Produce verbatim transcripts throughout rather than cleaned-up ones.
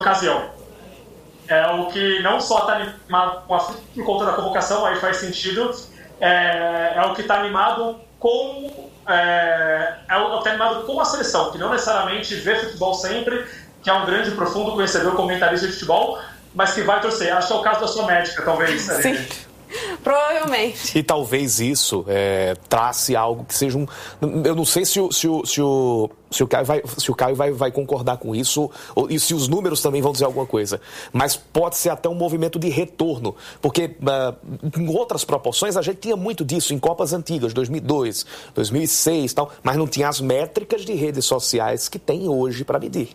ocasião. É o que não só está animado com a, por conta da convocação, aí faz sentido, é, é o que está animado com é, é o que está animado com a seleção, que não necessariamente vê futebol sempre, que é um grande e profundo conhecedor, comentarista de futebol, mas que vai torcer. Acho que é o caso da sua médica, talvez. Sim. Provavelmente. E talvez isso é, trace algo que seja um... Eu não sei se o, se o, se o, se o Caio, vai, se o Caio vai, vai concordar com isso, ou, e se os números também vão dizer alguma coisa. Mas pode ser até um movimento de retorno. Porque uh, em outras proporções a gente tinha muito disso em Copas antigas, dois mil e dois, dois mil e seis e tal, mas não tinha as métricas de redes sociais que tem hoje para medir.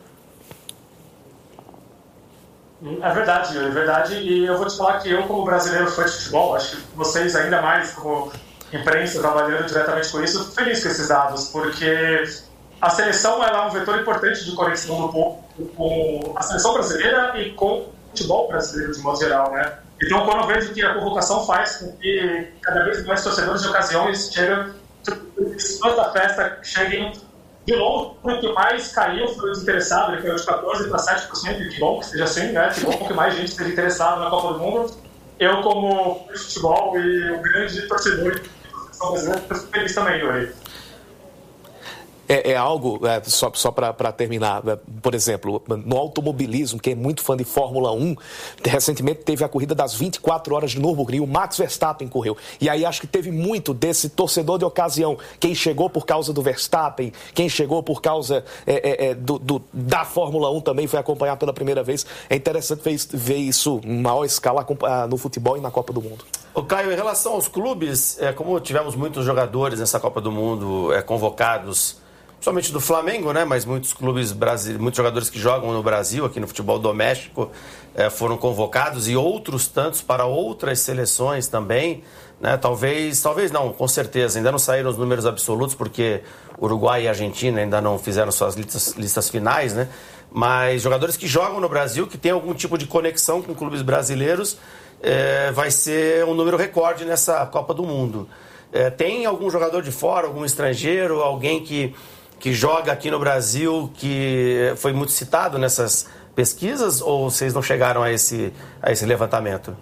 É verdade, é verdade, e eu vou te falar que eu, como brasileiro fã de futebol, acho que vocês ainda mais, como imprensa, trabalhando diretamente com isso, fico feliz com esses dados, porque a seleção ela é um vetor importante de conexão do povo com a seleção brasileira e com o futebol brasileiro de modo geral, né? Então, quando eu vejo que a convocação faz com que cada vez mais torcedores de ocasiões chegam, os fãs da festa cheguem. De longe, o que mais caiu foi o desinteressado, ele caiu de quatorze para sete por cento, que bom que seja assim, né? Que bom que mais gente esteja interessada na Copa do Mundo. Eu, como futebol e um grande torcedor de seleção brasileira, estou feliz também, Yuri. É, é algo, é, só, só para terminar, é, por exemplo, no automobilismo, quem é muito fã de Fórmula um, recentemente teve a corrida das vinte e quatro horas de Nürburgring, o Max Verstappen correu. E aí acho que teve muito desse torcedor de ocasião, quem chegou por causa do Verstappen, quem chegou por causa é, é, do, do, da Fórmula um também foi acompanhar pela primeira vez. É interessante ver, ver isso em maior escala no futebol e na Copa do Mundo. Ô Caio, em relação aos clubes, é, como tivemos muitos jogadores nessa Copa do Mundo é, convocados, principalmente do Flamengo, né? Mas muitos clubes brasileiros, muitos jogadores que jogam no Brasil, aqui no futebol doméstico, eh, foram convocados e outros tantos para outras seleções também, né? Talvez, talvez não, com certeza, ainda não saíram os números absolutos, porque Uruguai e Argentina ainda não fizeram suas listas, listas finais, né? Mas jogadores que jogam no Brasil, que têm algum tipo de conexão com clubes brasileiros, eh, vai ser um número recorde nessa Copa do Mundo. Eh, tem algum jogador de fora, algum estrangeiro, alguém que que joga aqui no Brasil, que foi muito citado nessas pesquisas, ou vocês não chegaram a esse, a esse levantamento?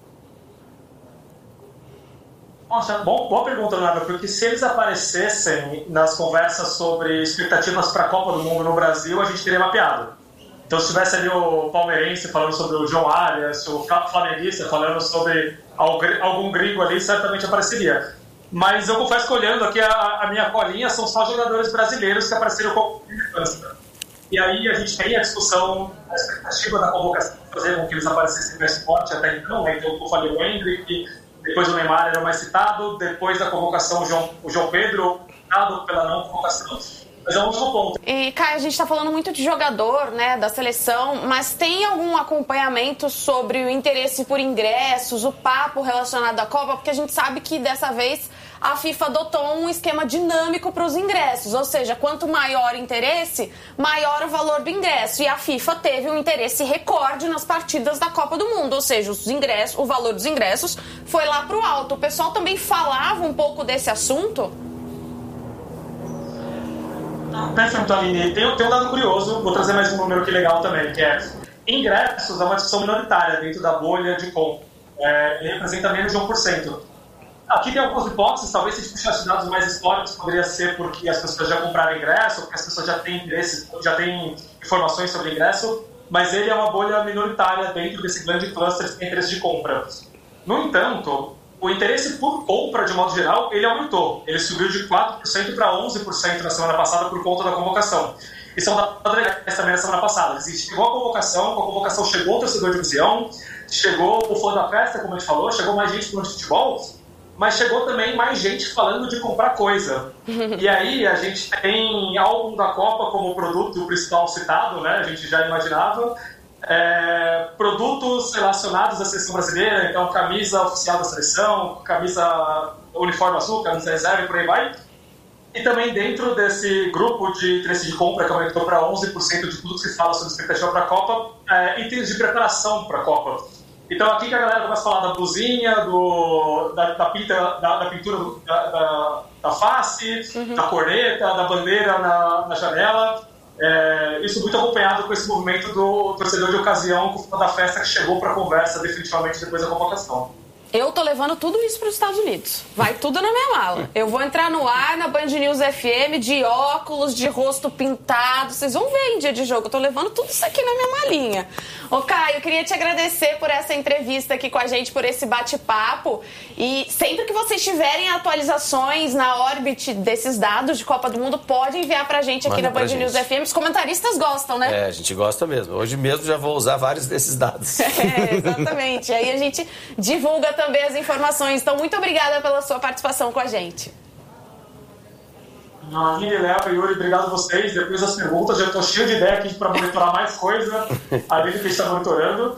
Nossa, bom, boa pergunta, Leonardo, porque se eles aparecessem nas conversas sobre expectativas para a Copa do Mundo no Brasil, a gente teria mapeado. Então, se tivesse ali o palmeirense falando sobre o João Arias, o flamenguista falando sobre algum gringo ali, certamente apareceria. Mas eu confesso que olhando aqui a, a minha colinha, são só jogadores brasileiros que apareceram com a E aí a gente tem a discussão, a expectativa da convocação, fazer com que eles aparecessem mais forte até então, né? Então eu falei o Hendrick, depois o Neymar era o mais citado, depois da convocação o João, o João Pedro, citado pela não convocação. Mas é um último ponto. E, Caio, a gente está falando muito de jogador, né, da seleção, mas tem algum acompanhamento sobre o interesse por ingressos, o papo relacionado à Copa? Porque a gente sabe que dessa vez a FIFA adotou um esquema dinâmico para os ingressos, ou seja, quanto maior o interesse, maior o valor do ingresso. E a FIFA teve um interesse recorde nas partidas da Copa do Mundo, ou seja, os ingressos, o valor dos ingressos foi lá para o alto. O pessoal também falava um pouco desse assunto? Perfeito, Aline. Tem, tem um dado curioso, vou trazer mais um número aqui legal também, que é ingressos é uma discussão minoritária dentro da bolha de compra. É, ele representa menos de um por cento. Aqui tem algumas hipóteses, talvez se puxasse dados mais históricos, poderia ser porque as pessoas já compraram ingresso, porque as pessoas já têm interesse, já têm informações sobre ingresso, mas ele é uma bolha minoritária dentro desse grande cluster que tem interesse de compra. No entanto, o interesse por compra, de modo geral, ele aumentou. Ele subiu de quatro por cento para onze por cento na semana passada por conta da convocação. Isso é um dado legais também na semana passada. Chegou a convocação, com a convocação chegou o torcedor de visão, chegou o fã da festa, como a gente falou, chegou mais gente no futebol, mas chegou também mais gente falando de comprar coisa. E aí a gente tem álbum da Copa como produto principal citado, né? A gente já imaginava. É, produtos relacionados à seleção brasileira, então camisa oficial da seleção, camisa uniforme azul, camisa reserva e por aí vai. E também dentro desse grupo de interesse de compra, que aumentou para onze por cento de tudo que se fala sobre expectativa para a Copa, é, itens de preparação para a Copa. Então aqui que a galera começa a falar da blusinha, do, da, da, pinta, da, da pintura do, da, da, da face, uhum. da corneta, da bandeira na, na janela. É, isso muito acompanhado com esse movimento do torcedor de ocasião, com o final da festa que chegou para a conversa definitivamente depois da convocação. Eu tô levando tudo isso para os Estados Unidos. Vai tudo na minha mala. Eu vou entrar no ar, na Band News F M, de óculos, de rosto pintado. Vocês vão ver em dia de jogo. Eu tô levando tudo isso aqui na minha malinha. Ô, Caio, eu queria te agradecer por essa entrevista aqui com a gente, por esse bate-papo. E sempre que vocês tiverem atualizações na Orbit desses dados de Copa do Mundo, pode enviar pra gente aqui Manda na Band News gente. F M. Os comentaristas gostam, né? É, a gente gosta mesmo. Hoje mesmo já vou usar vários desses dados. É, exatamente. Aí a gente divulga também as informações. Então, muito obrigada pela sua participação com a gente. Aline, Léo e Yuri, obrigado a vocês. Depois das perguntas, já estou cheio de ideia aqui para monitorar mais coisa, além do que a gente está monitorando.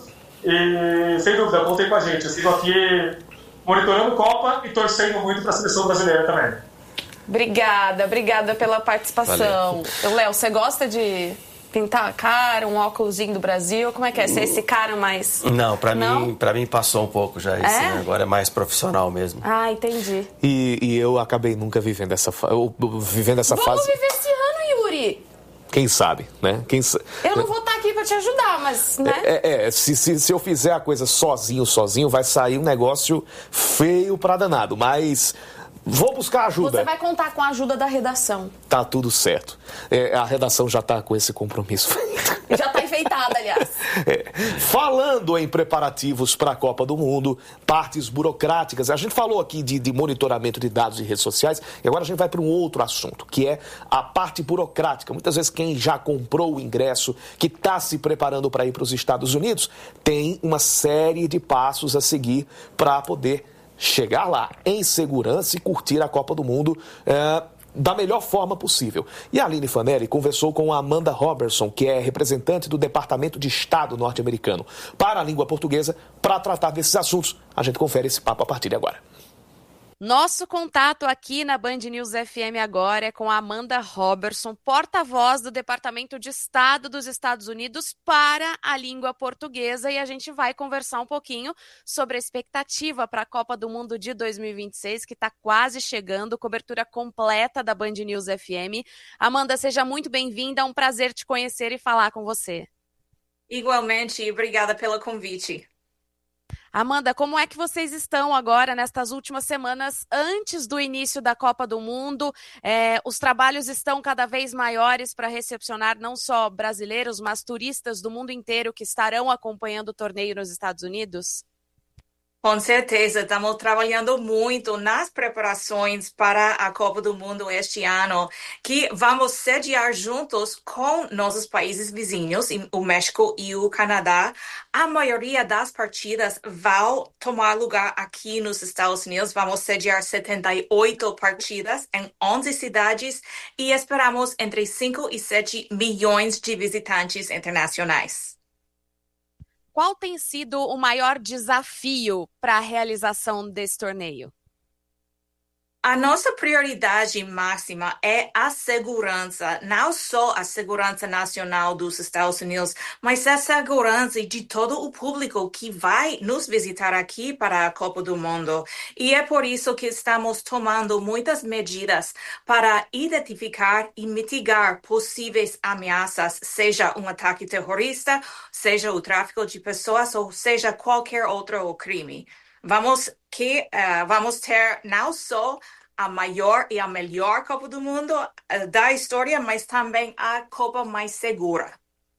E, sem dúvida, contem com a gente. Eu sigo aqui monitorando Copa e torcendo muito para a seleção brasileira também. Obrigada, obrigada pela participação. Léo, você gosta de pintar a cara, um óculosinho do Brasil? Como é que é? Você é esse cara mais... Não, pra, Não? Mim, pra mim passou um pouco já isso, É? né? Agora é mais profissional mesmo. Ah, entendi. E, e eu acabei nunca vivendo essa, fa... eu, vivendo essa Vamos fase. viver esse ano, Yuri. Quem sabe, né? Quem sa... Eu não vou estar aqui pra te ajudar, mas, né? É, é se, se, se eu fizer a coisa sozinho, sozinho, vai sair um negócio feio pra danado, mas vou buscar ajuda. Você vai contar com a ajuda da redação. Tá tudo certo. É, a redação já tá com esse compromisso feito. Já tá enfeitada, aliás. É. Falando em preparativos para a Copa do Mundo, partes burocráticas, a gente falou aqui de, de monitoramento de dados de redes sociais e agora a gente vai para um outro assunto, que é a parte burocrática. Muitas vezes quem já comprou o ingresso, que está se preparando para ir para os Estados Unidos, tem uma série de passos a seguir para poder chegar lá em segurança e curtir a Copa do Mundo é, da melhor forma possível. E a Aline Fanelli conversou com a Amanda Robertson, que é representante do Departamento de Estado norte-americano para a língua portuguesa, para tratar desses assuntos. A gente confere esse papo a partir de agora. Nosso contato aqui na Band News F M agora é com a Amanda Robertson, porta-voz do Departamento de Estado dos Estados Unidos para a língua portuguesa, e a gente vai conversar um pouquinho sobre a expectativa para a Copa do Mundo de dois mil e vinte e seis, que está quase chegando, cobertura completa da Band News F M. Amanda, seja muito bem-vinda, é um prazer te conhecer e falar com você. Igualmente, obrigada pelo convite. Amanda, como é que vocês estão agora nestas últimas semanas antes do início da Copa do Mundo? É, os trabalhos estão cada vez maiores para recepcionar não só brasileiros, mas turistas do mundo inteiro que estarão acompanhando o torneio nos Estados Unidos? Com certeza, estamos trabalhando muito nas preparações para a Copa do Mundo este ano, que vamos sediar juntos com nossos países vizinhos, o México e o Canadá. A maioria das partidas vão tomar lugar aqui nos Estados Unidos. Vamos sediar setenta e oito partidas em onze cidades e esperamos entre cinco e sete milhões de visitantes internacionais. Qual tem sido o maior desafio para a realização desse torneio? A nossa prioridade máxima é a segurança, não só a segurança nacional dos Estados Unidos, mas a segurança de todo o público que vai nos visitar aqui para a Copa do Mundo. E é por isso que estamos tomando muitas medidas para identificar e mitigar possíveis ameaças, seja um ataque terrorista, seja o tráfico de pessoas ou seja qualquer outro crime. Vamos, que, uh, vamos ter não só a maior e a melhor Copa do Mundo uh, da história, mas também a Copa mais segura.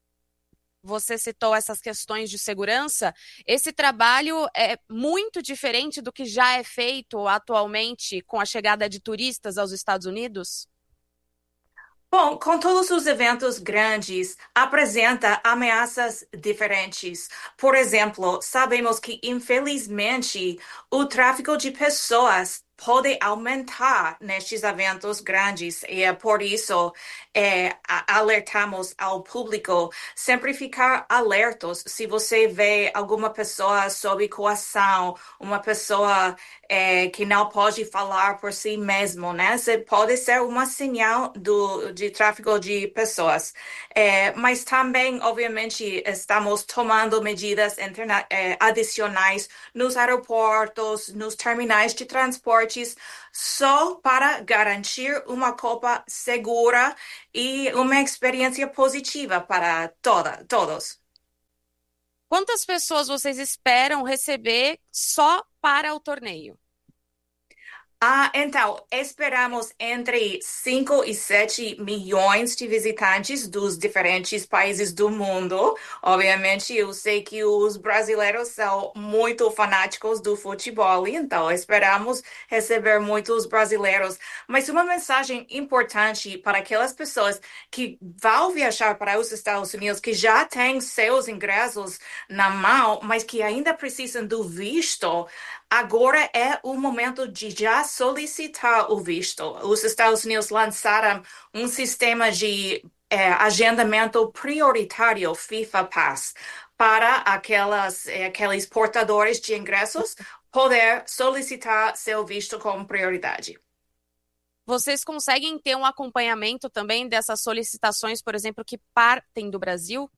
Você citou essas questões de segurança. Esse trabalho é muito diferente do que já é feito atualmente com a chegada de turistas aos Estados Unidos? Bom, com todos os eventos grandes, apresenta ameaças diferentes. Por exemplo, sabemos que, infelizmente, o tráfico de pessoas pode aumentar nestes eventos grandes e é por isso é, alertamos ao público sempre ficar alertos. Se você vê alguma pessoa sob coação, uma pessoa é, que não pode falar por si mesmo, né? Você pode ser uma sinal do, de tráfico de pessoas. É, mas também, obviamente, estamos tomando medidas interna- é, adicionais nos aeroportos, nos terminais de transporte esportes só para garantir uma Copa segura e uma experiência positiva para toda, todos. Quantas pessoas vocês esperam receber só para o torneio? Ah, então, esperamos entre cinco e sete milhões de visitantes dos diferentes países do mundo. Obviamente, eu sei que os brasileiros são muito fanáticos do futebol, então esperamos receber muitos brasileiros. Mas uma mensagem importante para aquelas pessoas que vão viajar para os Estados Unidos, que já têm seus ingressos na mão, mas que ainda precisam do visto. Agora é o momento de já solicitar o visto. Os Estados Unidos lançaram um sistema de é, agendamento prioritário FIFA Pass para aquelas, é, aqueles portadores de ingressos poder solicitar seu visto com prioridade. Vocês conseguem ter um acompanhamento também dessas solicitações, por exemplo, que partem do Brasil?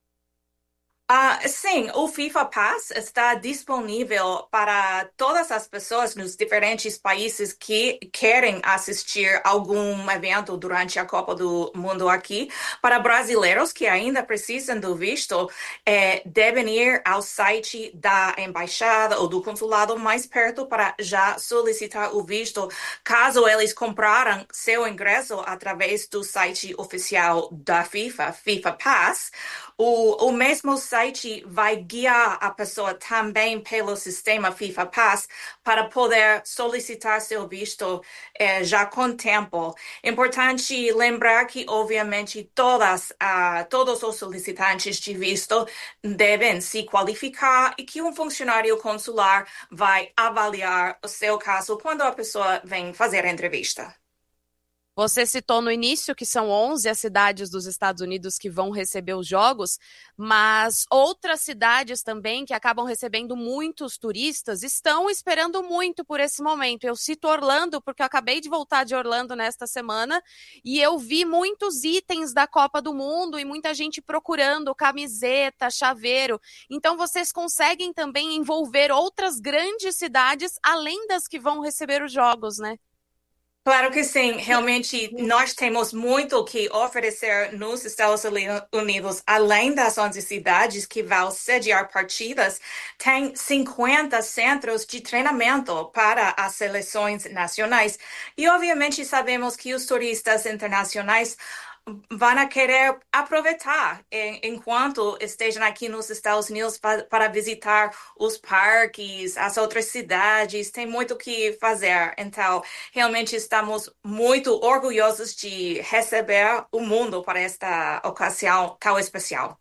Uh, sim, o FIFA Pass está disponível para todas as pessoas nos diferentes países que querem assistir algum evento durante a Copa do Mundo aqui. Para brasileiros que ainda precisam do visto, eh, devem ir ao site da embaixada ou do consulado mais perto para já solicitar o visto. Caso eles compraram seu ingresso através do site oficial da FIFA, FIFA Pass, o, o mesmo site vai guiar a pessoa também pelo sistema FIFA Pass para poder solicitar seu visto eh, já com tempo. Importante lembrar que, obviamente, todas, uh, todos os solicitantes de visto devem se qualificar e que um funcionário consular vai avaliar o seu caso quando a pessoa vem fazer a entrevista. Você citou no início que são onze as cidades dos Estados Unidos que vão receber os jogos, mas outras cidades também que acabam recebendo muitos turistas estão esperando muito por esse momento. Eu cito Orlando porque eu acabei de voltar de Orlando nesta semana e eu vi muitos itens da Copa do Mundo e muita gente procurando camiseta, chaveiro. Então vocês conseguem também envolver outras grandes cidades além das que vão receber os jogos, né? Claro que sim, realmente nós temos muito que oferecer nos Estados Unidos, além das onze cidades que vão sediar partidas, tem cinquenta centros de treinamento para as seleções nacionais. E obviamente sabemos que os turistas internacionais vão querer aproveitar enquanto estejam aqui nos Estados Unidos para visitar os parques, as outras cidades, tem muito o que fazer. Então, realmente estamos muito orgulhosos de receber o mundo para esta ocasião tão especial.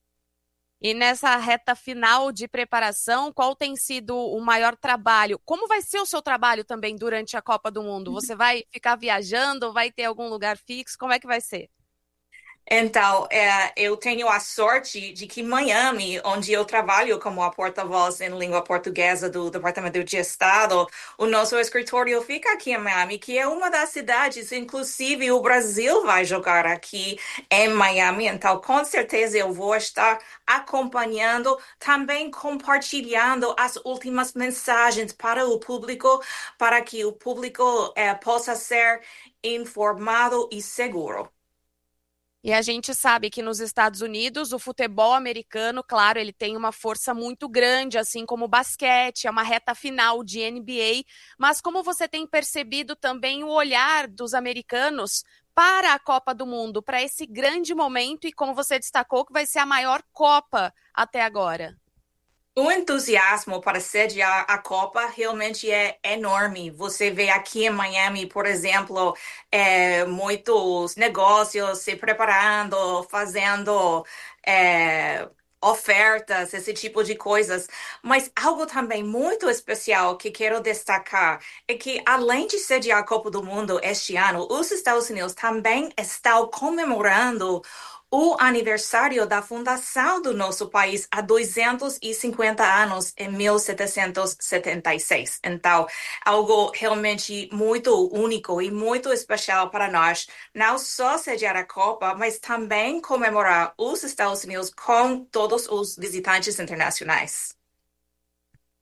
E nessa reta final de preparação, qual tem sido o maior trabalho? Como vai ser o seu trabalho também durante a Copa do Mundo? Você vai ficar viajando? Vai ter algum lugar fixo? Como é que vai ser? Então, é, eu tenho a sorte de que Miami, onde eu trabalho como a porta-voz em língua portuguesa do Departamento de Estado, o nosso escritório fica aqui em Miami, que é uma das cidades, inclusive o Brasil vai jogar aqui em Miami. Então, com certeza eu vou estar acompanhando, também compartilhando as últimas mensagens para o público, para que o público é, possa ser informado e seguro. E a gente sabe que nos Estados Unidos o futebol americano, claro, ele tem uma força muito grande, assim como o basquete, é uma reta final de N B A, mas como você tem percebido também o olhar dos americanos para a Copa do Mundo, para esse grande momento e como você destacou que vai ser a maior Copa até agora? O entusiasmo para sediar a Copa realmente é enorme. Você vê aqui em Miami, por exemplo, é, muitos negócios se preparando, fazendo é, ofertas, esse tipo de coisas. Mas algo também muito especial que quero destacar é que, além de sediar a Copa do Mundo este ano, os Estados Unidos também estão comemorando o aniversário da fundação do nosso país há duzentos e cinquenta anos, em mil setecentos e setenta e seis. Então, algo realmente muito único e muito especial para nós, não só sediar a Copa, mas também comemorar os Estados Unidos com todos os visitantes internacionais.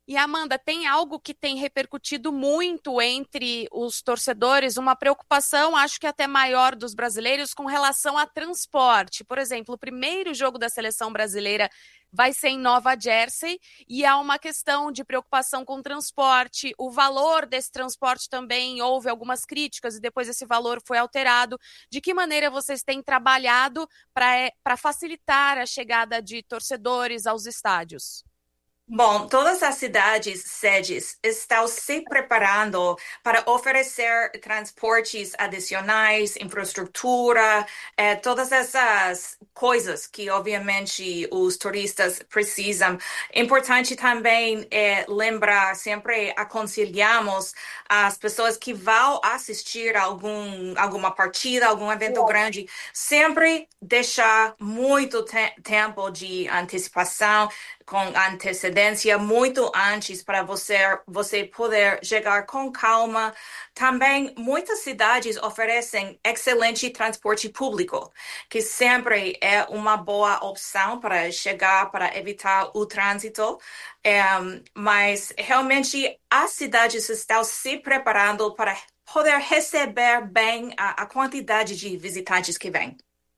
E, Amanda, tem algo que tem repercutido muito entre os torcedores, uma preocupação, acho que até maior dos brasileiros, com relação a transporte. Por exemplo, o primeiro jogo da seleção brasileira vai ser em Nova Jersey e há uma questão de preocupação com o transporte. O valor desse transporte também, houve algumas críticas e depois esse valor foi alterado. De que maneira vocês têm trabalhado para facilitar a chegada de torcedores aos estádios? Bom, todas as cidades sedes estão se preparando para oferecer transportes adicionais, infraestrutura, eh, todas essas coisas que, obviamente, os turistas precisam. Importante também é lembrar, sempre aconselhamos as pessoas que vão assistir algum, alguma partida, algum evento grande, sempre deixar muito te- tempo de antecipação, com antecedência muito antes para você, você poder chegar com calma. Também muitas cidades oferecem excelente transporte público, que sempre é uma boa opção para chegar, para evitar o trânsito. É, mas realmente as cidades estão se preparando para poder receber bem a, a quantidade de visitantes que vem.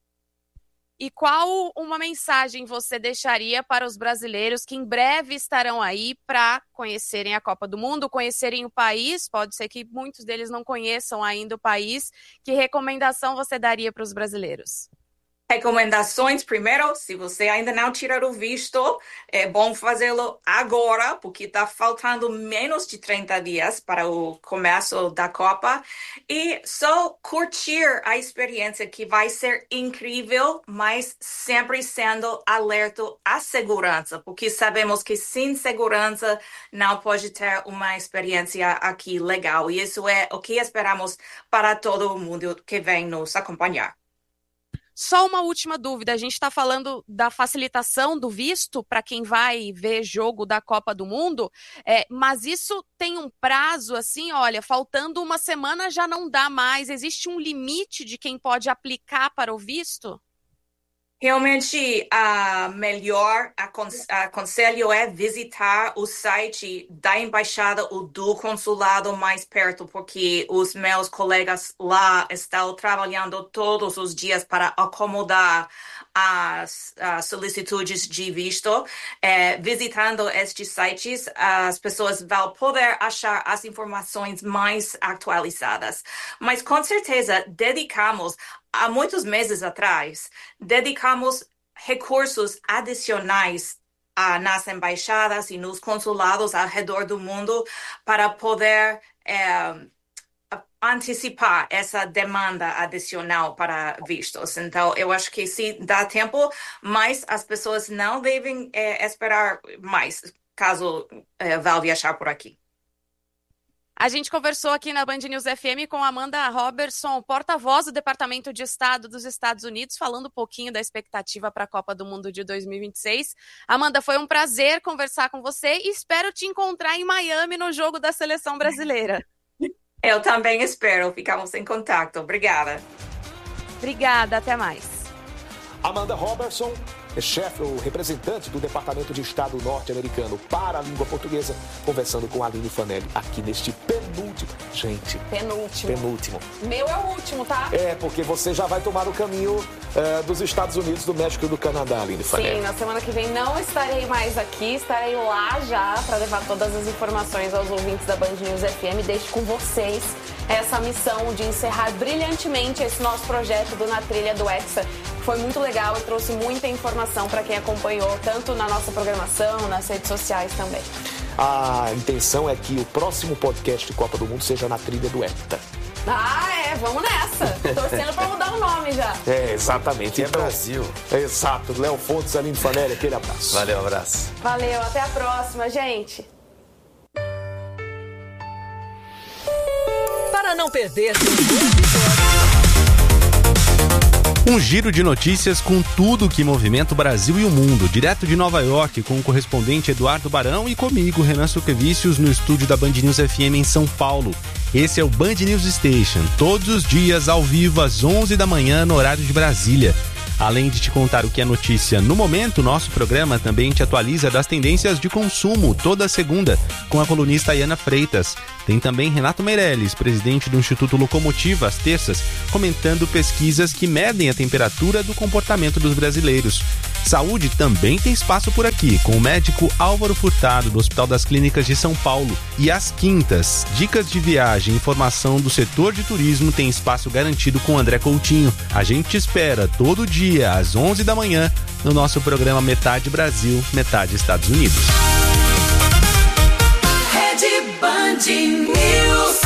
E qual uma mensagem você deixaria para os brasileiros que em breve estarão aí para conhecerem a Copa do Mundo, conhecerem o país? Pode ser que muitos deles não conheçam ainda o país. Que recomendação você daria para os brasileiros? Recomendações, primeiro, se você ainda não tirou o visto, é bom fazê-lo agora, porque está faltando menos de trinta dias para o começo da Copa. E só curtir a experiência, que vai ser incrível, mas sempre sendo alerta à segurança, porque sabemos que sem segurança não pode ter uma experiência aqui legal. E isso é o que esperamos para todo mundo que vem nos acompanhar. Só uma última dúvida, a gente está falando da facilitação do visto para quem vai ver jogo da Copa do Mundo, é, mas isso tem um prazo assim, olha, faltando uma semana já não dá mais, existe um limite de quem pode aplicar para o visto? Realmente, a melhor aconselho é visitar o site da embaixada ou do consulado mais perto, porque os meus colegas lá estão trabalhando todos os dias para acomodar as, as solicitudes de visto. É, visitando estes sites, as pessoas vão poder achar as informações mais atualizadas. Mas, com certeza, dedicamos há muitos meses atrás, dedicamos recursos adicionais ah, nas embaixadas e nos consulados ao redor do mundo para poder é, antecipar essa demanda adicional para vistos. Então, eu acho que sim, dá tempo, mas as pessoas não devem é, esperar mais, caso é, vá viajar por aqui. A gente conversou aqui na Band News F M com Amanda Robertson, porta-voz do Departamento de Estado dos Estados Unidos, falando um pouquinho da expectativa para a Copa do Mundo de dois mil e vinte e seis. Amanda, foi um prazer conversar com você e espero te encontrar em Miami no jogo da Seleção Brasileira. Eu também espero. Ficamos em contato. Obrigada. Obrigada, até mais. Amanda Robertson é chefe ou representante do Departamento de Estado norte-americano para a língua portuguesa, conversando com a Aline Fanelli aqui neste penúltimo. Gente, penúltimo. Penúltimo. Meu é o último, tá? É, porque você já vai tomar o caminho uh, dos Estados Unidos, do México e do Canadá, Aline Fanelli. Sim, na semana que vem não estarei mais aqui, estarei lá já para levar todas as informações aos ouvintes da Band News F M. Deixo com vocês essa missão de encerrar brilhantemente esse nosso projeto do Na Trilha do Hexa. Foi muito legal e trouxe muita informação para quem acompanhou, tanto na nossa programação, nas redes sociais também. A intenção é que o próximo podcast de Copa do Mundo seja Na Trilha do Hepta. Ah, é, vamos nessa. Torcendo para mudar o nome já. É, exatamente. Que é Brasil. Exato. Léo Fontes, Aline Fanelli, aquele abraço. Valeu, abraço. Valeu, até a próxima, gente. Para não perder um giro de notícias com tudo que movimenta o Brasil e o mundo, direto de Nova York, com o correspondente Eduardo Barão e comigo, Renan Suquevicius, no estúdio da Band News F M em São Paulo. Esse é o Band News Station, todos os dias ao vivo às onze da manhã no horário de Brasília. Além de te contar o que é notícia no momento, nosso programa também te atualiza das tendências de consumo toda segunda com a colunista Iana Freitas. Tem também Renato Meirelles, presidente do Instituto Locomotiva, às terças, comentando pesquisas que medem a temperatura do comportamento dos brasileiros. Saúde também tem espaço por aqui, com o médico Álvaro Furtado, do Hospital das Clínicas de São Paulo. E às quintas, dicas de viagem e informação do setor de turismo tem espaço garantido com André Coutinho. A gente te espera todo dia, às onze da manhã, no nosso programa Metade Brasil, Metade Estados Unidos. Rede Band News.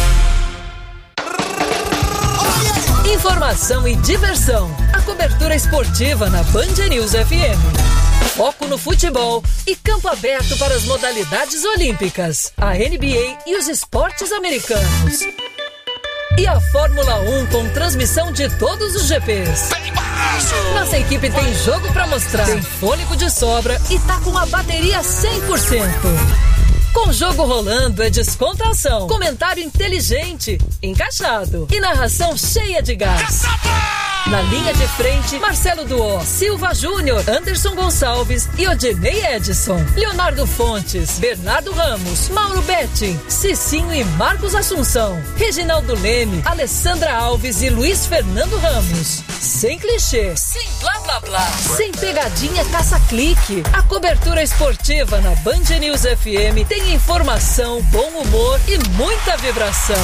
Informação e diversão. A cobertura esportiva na Band News F M. Foco no futebol e campo aberto para as modalidades olímpicas, a N B A e os esportes americanos. E a Fórmula um com transmissão de todos os G Ps. Nossa equipe tem jogo pra mostrar, tem fôlego de sobra e tá com a bateria cem por cento. Com o jogo rolando é descontração, comentário inteligente, encaixado e narração cheia de gás. Na linha de frente, Marcelo Duó, Silva Júnior, Anderson Gonçalves e Odinei Edson. Leonardo Fontes, Bernardo Ramos, Mauro Betting, Cicinho e Marcos Assunção. Reginaldo Leme, Alessandra Alves e Luiz Fernando Ramos. Sem clichê, sem blá blá blá, sem pegadinha caça-clique. A cobertura esportiva na Band News F M tem informação, bom humor e muita vibração.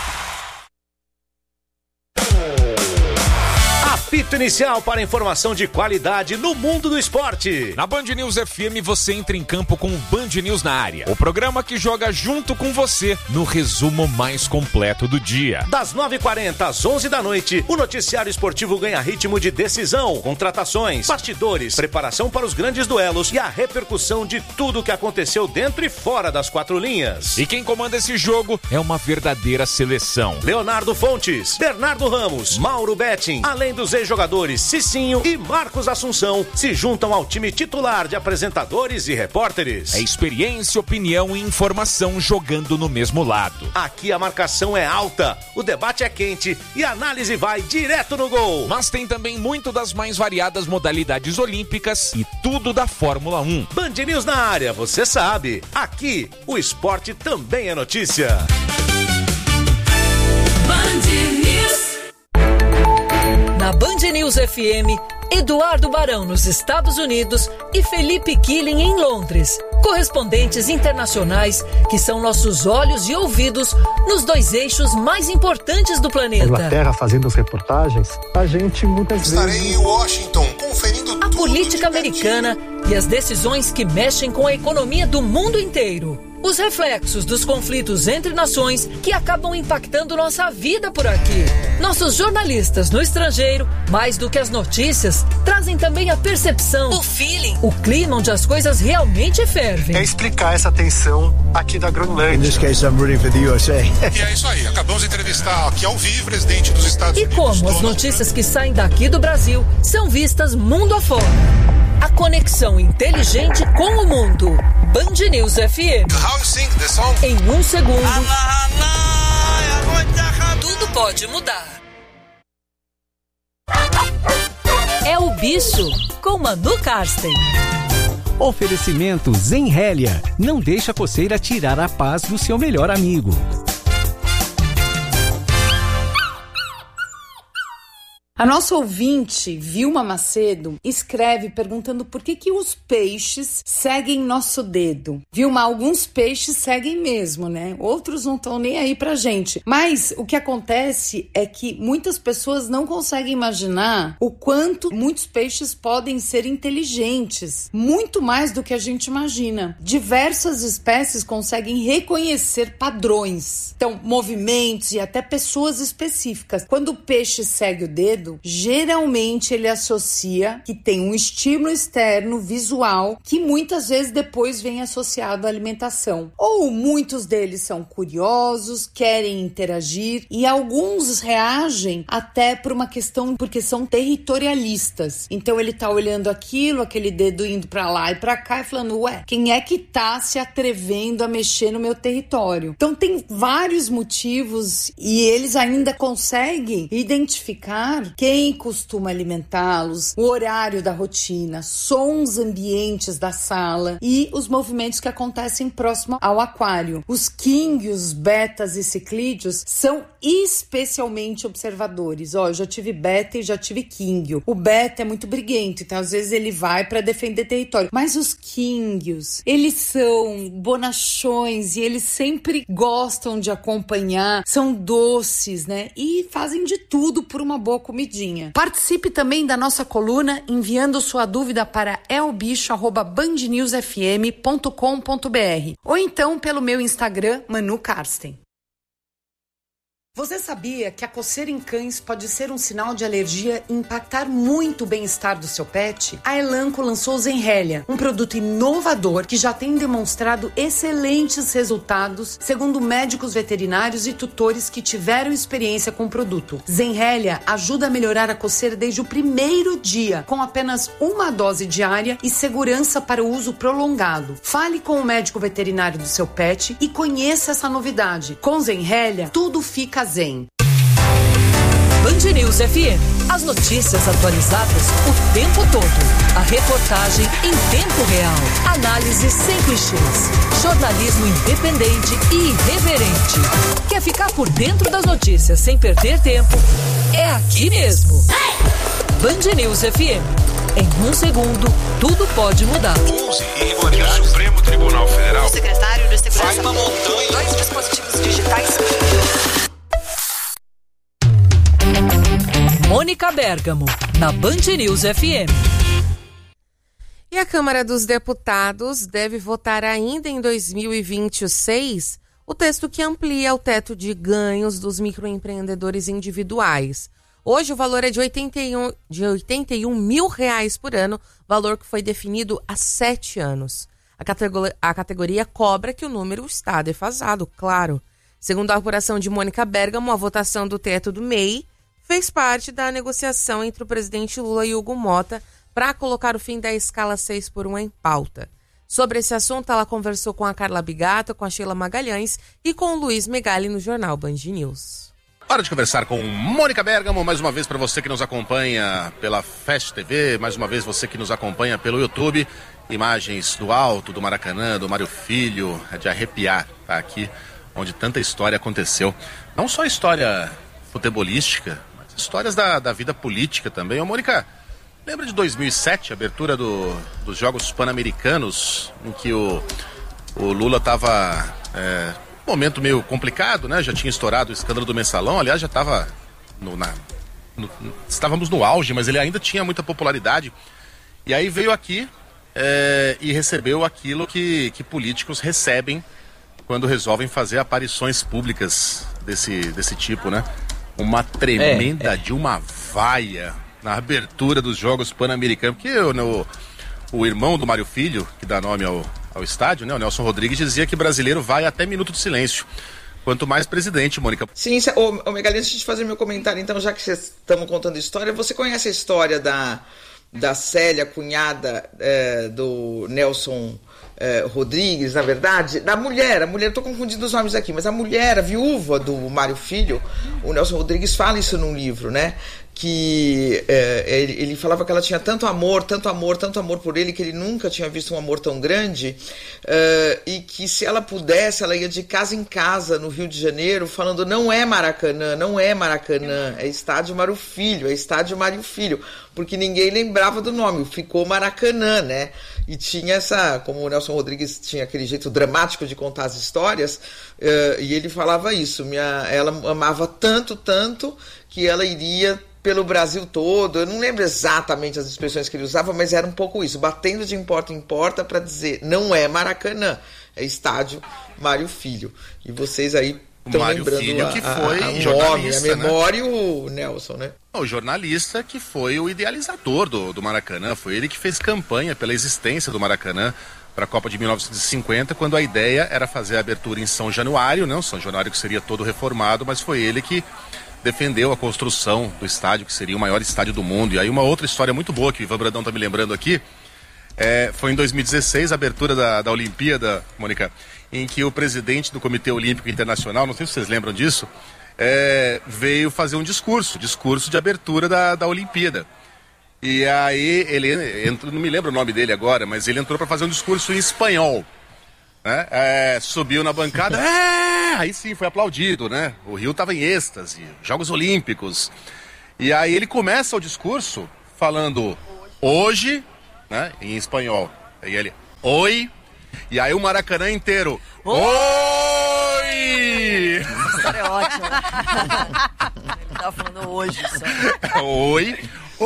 Apito inicial para informação de qualidade no mundo do esporte. Na Band News F M você entra em campo com o Band News na área. O programa que joga junto com você no resumo mais completo do dia. Das nove e quarenta às onze da noite, o noticiário esportivo ganha ritmo de decisão, contratações, bastidores, preparação para os grandes duelos e a repercussão de tudo que aconteceu dentro e fora das quatro linhas. E quem comanda esse jogo é uma verdadeira seleção. Leonardo Fontes, Bernardo Ramos, Mauro Betting, além dos jogadores Cicinho e Marcos Assunção se juntam ao time titular de apresentadores e repórteres. É experiência, opinião e informação jogando no mesmo lado. Aqui a marcação é alta, o debate é quente e a análise vai direto no gol. Mas tem também muito das mais variadas modalidades olímpicas e tudo da Fórmula um. Band News na área, você sabe. Aqui o esporte também é notícia. Band News. Na Band News F M, Eduardo Barão nos Estados Unidos e Felipe Killing em Londres. Correspondentes internacionais que são nossos olhos e ouvidos nos dois eixos mais importantes do planeta. Inglaterra fazendo as reportagens, a gente muitas Estarei vezes... Estarei em Washington conferindo a tudo política americana e as decisões que mexem com a economia do mundo inteiro. Os reflexos dos conflitos entre nações que acabam impactando nossa vida por aqui. Nossos jornalistas no estrangeiro, mais do que as notícias, trazem também a percepção, o feeling, o clima onde as coisas realmente fervem. É explicar essa tensão aqui da Groenlândia. In this case, I'm rooting for the U S A. E é isso aí, acabamos de entrevistar aqui ao vivo o presidente dos Estados e Unidos. E como as notícias que saem daqui do Brasil são vistas mundo afora. A conexão inteligente com o mundo. Band News F M. How you sing the song? Em um segundo, tudo pode mudar. É o Bicho, com Manu Karsten. Oferecimento Zenrélia. Não deixa a coceira tirar a paz do seu melhor amigo. A nossa ouvinte, Vilma Macedo, escreve perguntando por que que os peixes seguem nosso dedo. Vilma, alguns peixes seguem mesmo, né? Outros não estão nem aí pra gente. Mas o que acontece é que muitas pessoas não conseguem imaginar o quanto muitos peixes podem ser inteligentes. Muito mais do que a gente imagina. Diversas espécies conseguem reconhecer padrões. Então, movimentos e até pessoas específicas. Quando o peixe segue o dedo, geralmente ele associa que tem um estímulo externo visual que muitas vezes depois vem associado à alimentação. Ou muitos deles são curiosos, querem interagir e alguns reagem até por uma questão, porque são territorialistas. Então ele tá olhando aquilo, aquele dedo indo pra lá e pra cá e falando, ué, quem é que tá se atrevendo a mexer no meu território? Então tem vários motivos e eles ainda conseguem identificar quem costuma alimentá-los, o horário da rotina, sons ambientes da sala e os movimentos que acontecem próximo ao aquário. Os quínguios, betas e ciclídeos são especialmente observadores. Ó, eu já tive beta e já tive quínguio. O beta é muito briguento, então às vezes ele vai para defender território. Mas os quínguios, eles são bonachões e eles sempre gostam de acompanhar, são doces, né? E fazem de tudo por uma boa comidinha. Participe também da nossa coluna enviando sua dúvida para elbicho arroba band news f m ponto com ponto b r ou então pelo meu Instagram, Manu Karsten. Você sabia que a coceira em cães pode ser um sinal de alergia e impactar muito o bem-estar do seu pet? A Elanco lançou o Zenrelia, um produto inovador que já tem demonstrado excelentes resultados, segundo médicos veterinários e tutores que tiveram experiência com o produto. Zenrelia ajuda a melhorar a coceira desde o primeiro dia, com apenas uma dose diária e segurança para o uso prolongado. Fale com o médico veterinário do seu pet e conheça essa novidade. Com Zenrelia, tudo fica zen. Band News F M. As notícias atualizadas o tempo todo. A reportagem em tempo real. Análise sem clichês. Jornalismo independente e irreverente. Quer ficar por dentro das notícias sem perder tempo? É aqui mesmo. Band News F M. Em um segundo, tudo pode mudar. onze e o Supremo Tribunal Federal. O secretário de Segurança vai uma montanha. Dois dispositivos digitais. Mônica Bergamo, na Band News F M. E a Câmara dos Deputados deve votar ainda em dois mil e vinte e seis o texto que amplia o teto de ganhos dos microempreendedores individuais. Hoje o valor é de oitenta e um, de oitenta e um mil reais por ano, valor que foi definido há sete anos. A categoria, a categoria cobra que o número está defasado, claro. Segundo a apuração de Mônica Bergamo, a votação do teto do M E I fez parte da negociação entre o presidente Lula e Hugo Mota para colocar o fim da escala seis por um em pauta. Sobre esse assunto, ela conversou com a Carla Bigato, com a Sheila Magalhães e com o Luiz Megali no jornal Band News. Hora de conversar com Mônica Bergamo, mais uma vez para você que nos acompanha pela Fast T V, mais uma vez você que nos acompanha pelo YouTube. Imagens do alto, do Maracanã, do Mário Filho, é de arrepiar, tá aqui, onde tanta história aconteceu. Não só história futebolística, histórias da, da vida política também. Ô, Mônica, lembra de dois mil e sete, a abertura do, dos Jogos Pan-Americanos, em que o, o Lula estava é, um momento meio complicado, né? Já tinha estourado o escândalo do Mensalão, aliás, já estava no, na, no, estávamos no auge, mas ele ainda tinha muita popularidade. E aí veio aqui é, e recebeu aquilo que, que políticos recebem quando resolvem fazer aparições públicas desse, desse tipo, né? Uma tremenda é, é. de uma vaia na abertura dos Jogos Pan-Americanos. Porque o, no, o irmão do Mário Filho, que dá nome ao, ao estádio, né, o Nelson Rodrigues, dizia que brasileiro vai até minuto de silêncio. Quanto mais presidente, Mônica. Sim, ô, ô Megali, antes de fazer meu comentário, então, já que vocês estão contando história, você conhece a história da, da Célia, cunhada é, do Nelson É, Rodrigues, na verdade, da mulher, a mulher, estou confundindo os nomes aqui, mas a mulher, a viúva do Mário Filho, o Nelson Rodrigues fala isso num livro, né? Que é, ele, ele falava que ela tinha tanto amor, tanto amor, tanto amor por ele, que ele nunca tinha visto um amor tão grande, é, e que se ela pudesse, ela ia de casa em casa no Rio de Janeiro, falando: não é Maracanã, não é Maracanã, é Estádio Mário Filho, é Estádio Mário Filho, porque ninguém lembrava do nome, ficou Maracanã, né? E tinha essa, como o Nelson Rodrigues tinha aquele jeito dramático de contar as histórias, uh, e ele falava isso, minha, ela amava tanto, tanto, que ela iria pelo Brasil todo. Eu não lembro exatamente as expressões que ele usava, mas era um pouco isso, batendo de porta em porta para dizer: não é Maracanã, é Estádio Mário Filho. E vocês aí estão lembrando Filho, a, que foi a, a, nome, a memória, né? E o Nelson, né? O jornalista que foi o idealizador do, do Maracanã, foi ele que fez campanha pela existência do Maracanã para a Copa de mil novecentos e cinquenta, quando a ideia era fazer a abertura em São Januário, né? O São Januário que seria todo reformado, mas foi ele que defendeu a construção do estádio, que seria o maior estádio do mundo. E aí uma outra história muito boa que o Ivan Brandão está me lembrando aqui, é, foi em dois mil e dezesseis, a abertura da, da Olimpíada, Mônica, em que o presidente do Comitê Olímpico Internacional, não sei se vocês lembram disso, é, veio fazer um discurso, discurso de abertura da, da Olimpíada. E aí ele entrou, não me lembro o nome dele agora, mas ele entrou para fazer um discurso em espanhol. Né? É, subiu na bancada, é, aí sim, foi aplaudido, né? O Rio estava em êxtase, Jogos Olímpicos. E aí ele começa o discurso falando hoje, né, em espanhol. Aí ele, oi, e aí o Maracanã inteiro, oi! Essa história é ótima. Ele tava falando hoje só. Oi!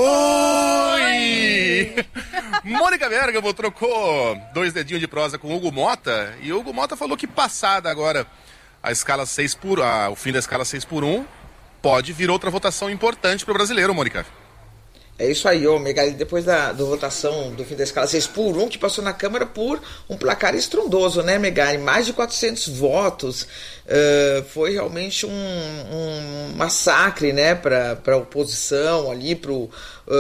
Oi! Mônica Bergamo trocou dois dedinhos de prosa com Hugo Mota, e o Hugo Mota falou que passada agora a escala seis por um, o fim da escala seis por um, pode vir outra votação importante para o brasileiro, Mônica. É isso aí, ô Megali, depois da, da votação do fim da escala seis por um, que passou na Câmara por um placar estrondoso, né, Megali? Mais de quatrocentos votos, uh, foi realmente um, um massacre, né, para a oposição ali, para uh,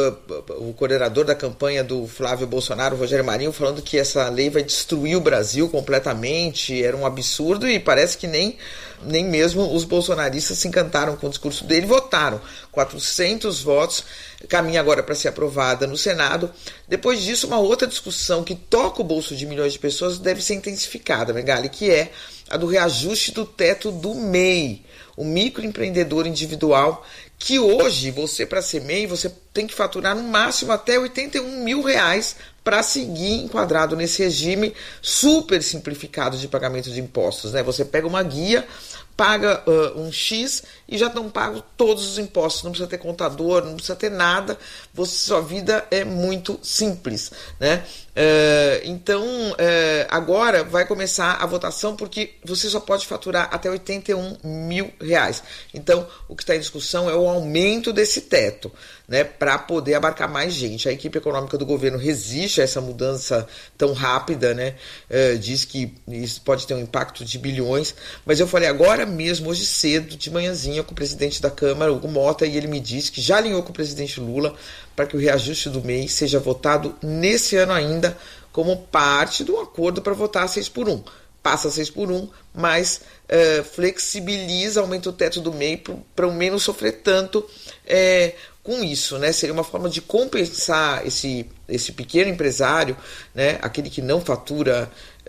o coordenador da campanha do Flávio Bolsonaro, Rogério Marinho, falando que essa lei vai destruir o Brasil completamente, era um absurdo, e parece que nem... nem mesmo os bolsonaristas se encantaram com o discurso dele, votaram. quatrocentos votos, caminha agora para ser aprovada no Senado. Depois disso, uma outra discussão que toca o bolso de milhões de pessoas deve ser intensificada, Megali, que é a do reajuste do teto do M E I, o microempreendedor individual, que hoje, você para ser M E I, você tem que faturar no máximo até oitenta e um mil reais para seguir enquadrado nesse regime super simplificado de pagamento de impostos, né? Você pega uma guia, paga uh, um X e já estão pagos todos os impostos, não precisa ter contador, não precisa ter nada, você, sua vida é muito simples, né? Uh, então, uh, agora vai começar a votação, porque você só pode faturar até oitenta e um mil reais. Então, o que está em discussão é o aumento desse teto, né, para poder abarcar mais gente. A equipe econômica do governo resiste a essa mudança tão rápida, né? Uh, diz que isso pode ter um impacto de bilhões, mas eu falei agora mesmo, hoje cedo, de manhãzinha, com o presidente da Câmara, Hugo Mota, e ele me disse que já alinhou com o presidente Lula para que o reajuste do M E I seja votado nesse ano ainda, como parte do acordo para votar seis por um. Passa seis por um, mas uh, flexibiliza, aumenta o teto do M E I para o menos sofrer tanto é, com isso, né? Seria uma forma de compensar esse, esse pequeno empresário, né? Aquele que não fatura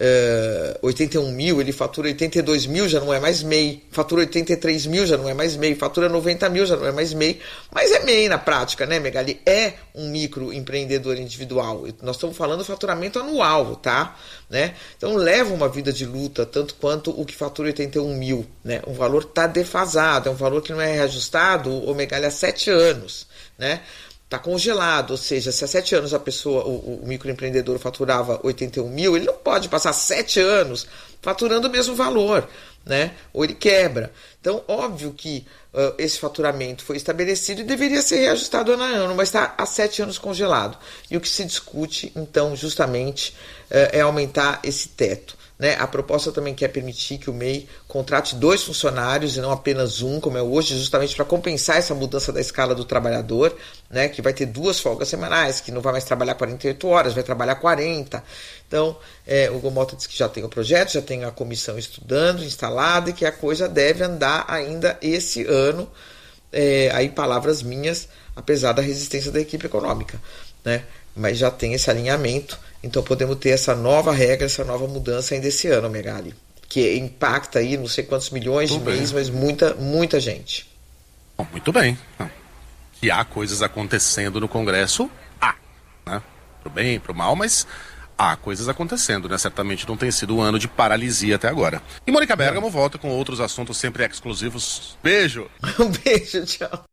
uh, oitenta e um mil, ele fatura oitenta e dois mil, já não é mais M E I, fatura oitenta e três mil, já não é mais M E I, fatura noventa mil, já não é mais M E I, mas é M E I na prática, né, Megali? É um microempreendedor individual. Nós estamos falando faturamento anual, tá? Né? Então leva uma vida de luta, tanto quanto o que fatura oitenta e um mil, né? O valor está defasado, é um valor que não é reajustado, o Megali, há sete anos, né? Está congelado, ou seja, se há sete anos a pessoa, o, o microempreendedor faturava oitenta e um mil, ele não pode passar sete anos faturando o mesmo valor, né? Ou ele quebra. Então, óbvio que uh, esse faturamento foi estabelecido e deveria ser reajustado ano a ano, mas está há sete anos congelado. E o que se discute, então, justamente, uh, é aumentar esse teto, né? A proposta também quer permitir que o M E I contrate dois funcionários e não apenas um, como é hoje, justamente para compensar essa mudança da escala do trabalhador, né? Que vai ter duas folgas semanais, que não vai mais trabalhar quarenta e oito horas, vai trabalhar quarenta. Então, é, o Hugo Mota disse que já tem o projeto, já tem a comissão estudando, instalada, e que a coisa deve andar ainda esse ano, é, aí palavras minhas, apesar da resistência da equipe econômica, né? Mas já tem esse alinhamento, então podemos ter essa nova regra, essa nova mudança ainda esse ano, Megali, que impacta aí não sei quantos milhões de mês, mas muita, muita gente. Bom, muito bem. Que há coisas acontecendo no Congresso, há, né? Pro bem, pro mal, mas há coisas acontecendo, né? Certamente não tem sido um ano de paralisia até agora. E Mônica Bergamo volta com outros assuntos sempre exclusivos. Beijo! Um beijo, tchau.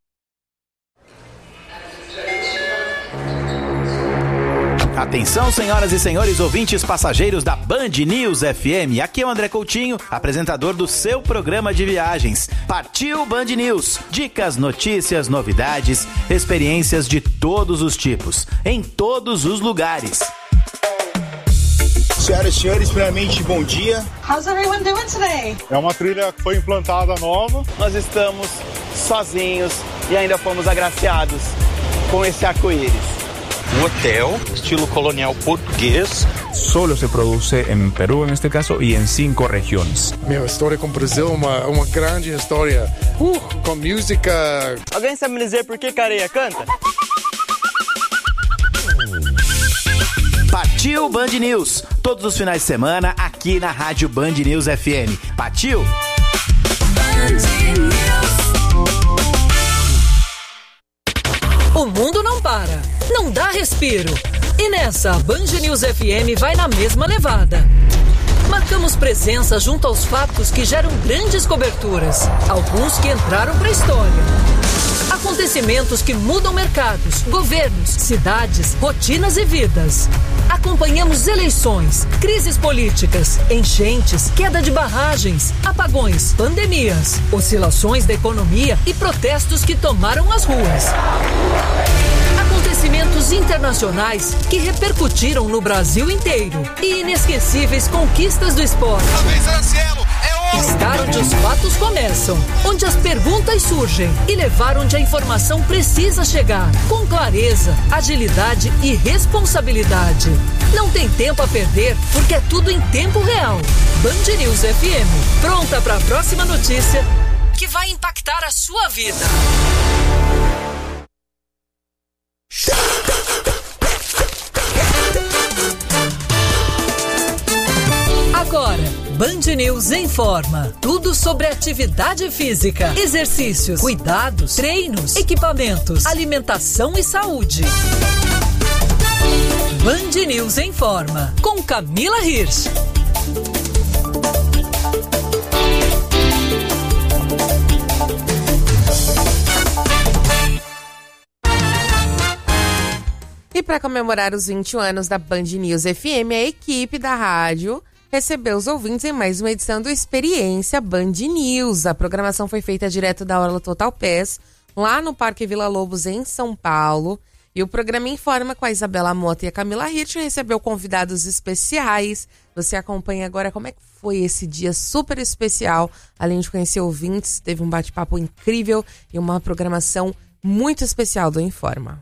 Atenção, senhoras e senhores ouvintes passageiros da Band News F M. Aqui é o André Coutinho, apresentador do seu programa de viagens. Partiu Band News. Dicas, notícias, novidades, experiências de todos os tipos, em todos os lugares. Senhoras e senhores, primeiramente, bom dia. How's everyone doing today? É uma trilha que foi implantada nova. Nós estamos sozinhos e ainda fomos agraciados com esse arco-íris. Um hotel, estilo colonial português, solo se produce en Perú en este caso y en cinco regiones. Meu, história com o Brasil é uma, uma grande história. Uh, com música. Alguém sabe me dizer por que Careia canta? Partiu Band News, todos os finais de semana aqui na Rádio Band News F M. Partiu! O mundo não para, não dá respiro. E nessa, a Band News F M vai na mesma levada. Marcamos presença junto aos fatos que geram grandes coberturas, alguns que entraram para a história. Acontecimentos que mudam mercados, governos, cidades, rotinas e vidas. Acompanhamos eleições, crises políticas, enchentes, queda de barragens, apagões, pandemias, oscilações da economia e protestos que tomaram as ruas. Acontecimentos internacionais que repercutiram no Brasil inteiro e inesquecíveis conquistas do esporte. Estar onde os fatos começam, onde as perguntas surgem e levar onde a informação precisa chegar, com clareza, agilidade e responsabilidade. Não tem tempo a perder, porque é tudo em tempo real. Band News F M, pronta para a próxima notícia que vai impactar a sua vida. Agora, Band News informa tudo sobre atividade física, exercícios, cuidados, treinos, equipamentos, alimentação e saúde. Band News informa com Camila Hirsch. E para comemorar os vinte e um anos da Band News F M, a equipe da rádio recebeu os ouvintes em mais uma edição do Experiência Band News. A programação foi feita direto da Orla Total Pass, lá no Parque Vila Lobos, em São Paulo. E o programa informa com a Isabela Mota e a Camila Hirsch, recebeu convidados especiais. Você acompanha agora como é que foi esse dia super especial. Além de conhecer ouvintes, teve um bate-papo incrível e uma programação muito especial do Informa.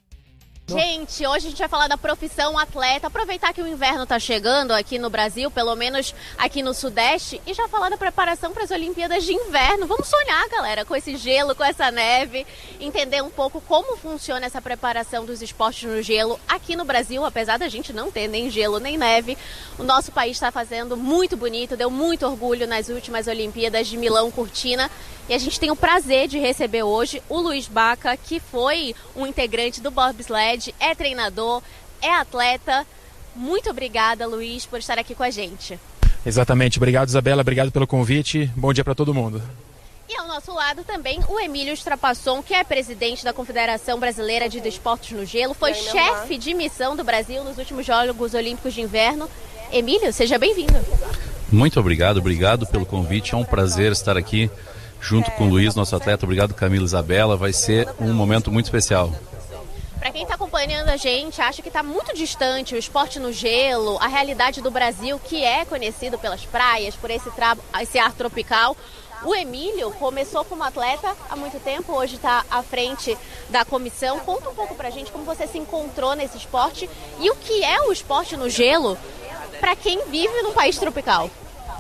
Gente, hoje a gente vai falar da profissão atleta, aproveitar que o inverno está chegando aqui no Brasil, pelo menos aqui no Sudeste, e já falar da preparação para as Olimpíadas de Inverno. Vamos sonhar, galera, com esse gelo, com essa neve, entender um pouco como funciona essa preparação dos esportes no gelo aqui no Brasil, apesar da gente não ter nem gelo nem neve. O nosso país está fazendo muito bonito, deu muito orgulho nas últimas Olimpíadas de Milão Cortina. E a gente tem o prazer de receber hoje o Luiz Baca, que foi um integrante do bobsled, é treinador, é atleta. Muito obrigada, Luiz, por estar aqui com a gente. Exatamente. Obrigado, Isabela. Obrigado pelo convite. Bom dia para todo mundo. E ao nosso lado também o Emílio Strapasson, que é presidente da Confederação Brasileira de Desportos no Gelo, foi chefe de missão do Brasil nos últimos Jogos Olímpicos de Inverno. Emílio, seja bem-vindo. Muito obrigado, obrigado pelo convite. É um prazer estar aqui junto com o Luiz, nosso atleta. Obrigado, Camila e Isabela. Vai ser um momento muito especial. Para quem está acompanhando a gente, acha que está muito distante o esporte no gelo, a realidade do Brasil, que é conhecido pelas praias, por esse, tra... esse ar tropical. O Emílio começou como atleta há muito tempo, hoje está à frente da comissão. Conta um pouco para a gente como você se encontrou nesse esporte e o que é o esporte no gelo para quem vive num país tropical.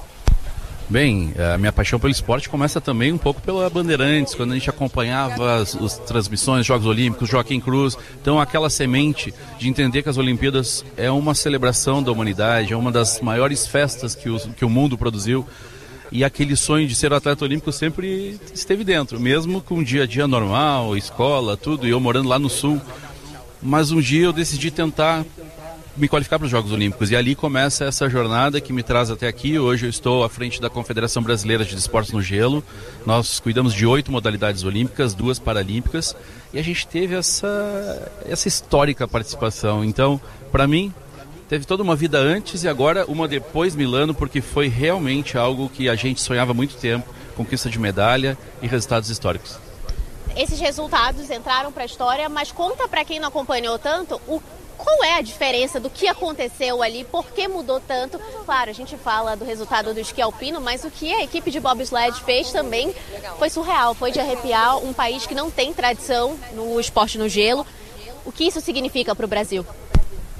Bem, a minha paixão pelo esporte começa também um pouco pela Bandeirantes, quando a gente acompanhava as, as transmissões, Jogos Olímpicos, Joaquim Cruz. Então, aquela semente de entender que as Olimpíadas é uma celebração da humanidade, é uma das maiores festas que o, que o mundo produziu. E aquele sonho de ser atleta olímpico sempre esteve dentro, mesmo com o dia a dia normal, escola, tudo, e eu morando lá no Sul. Mas um dia eu decidi tentar me qualificar para os Jogos Olímpicos, e ali começa essa jornada que me traz até aqui. Hoje eu estou à frente da Confederação Brasileira de Desportos no Gelo. Nós cuidamos de oito modalidades olímpicas, duas paralímpicas, e a gente teve essa, essa histórica participação. Então, para mim, teve toda uma vida antes e agora uma depois Milano, porque foi realmente algo que a gente sonhava há muito tempo, conquista de medalha e resultados históricos. Esses resultados entraram para a história, mas conta para quem não acompanhou tanto o qual é a diferença do que aconteceu ali, por que mudou tanto? Claro, a gente fala do resultado do esqui alpino, mas o que a equipe de bobsled fez também foi surreal, foi de arrepiar. Um país que não tem tradição no esporte no gelo. O que isso significa para o Brasil?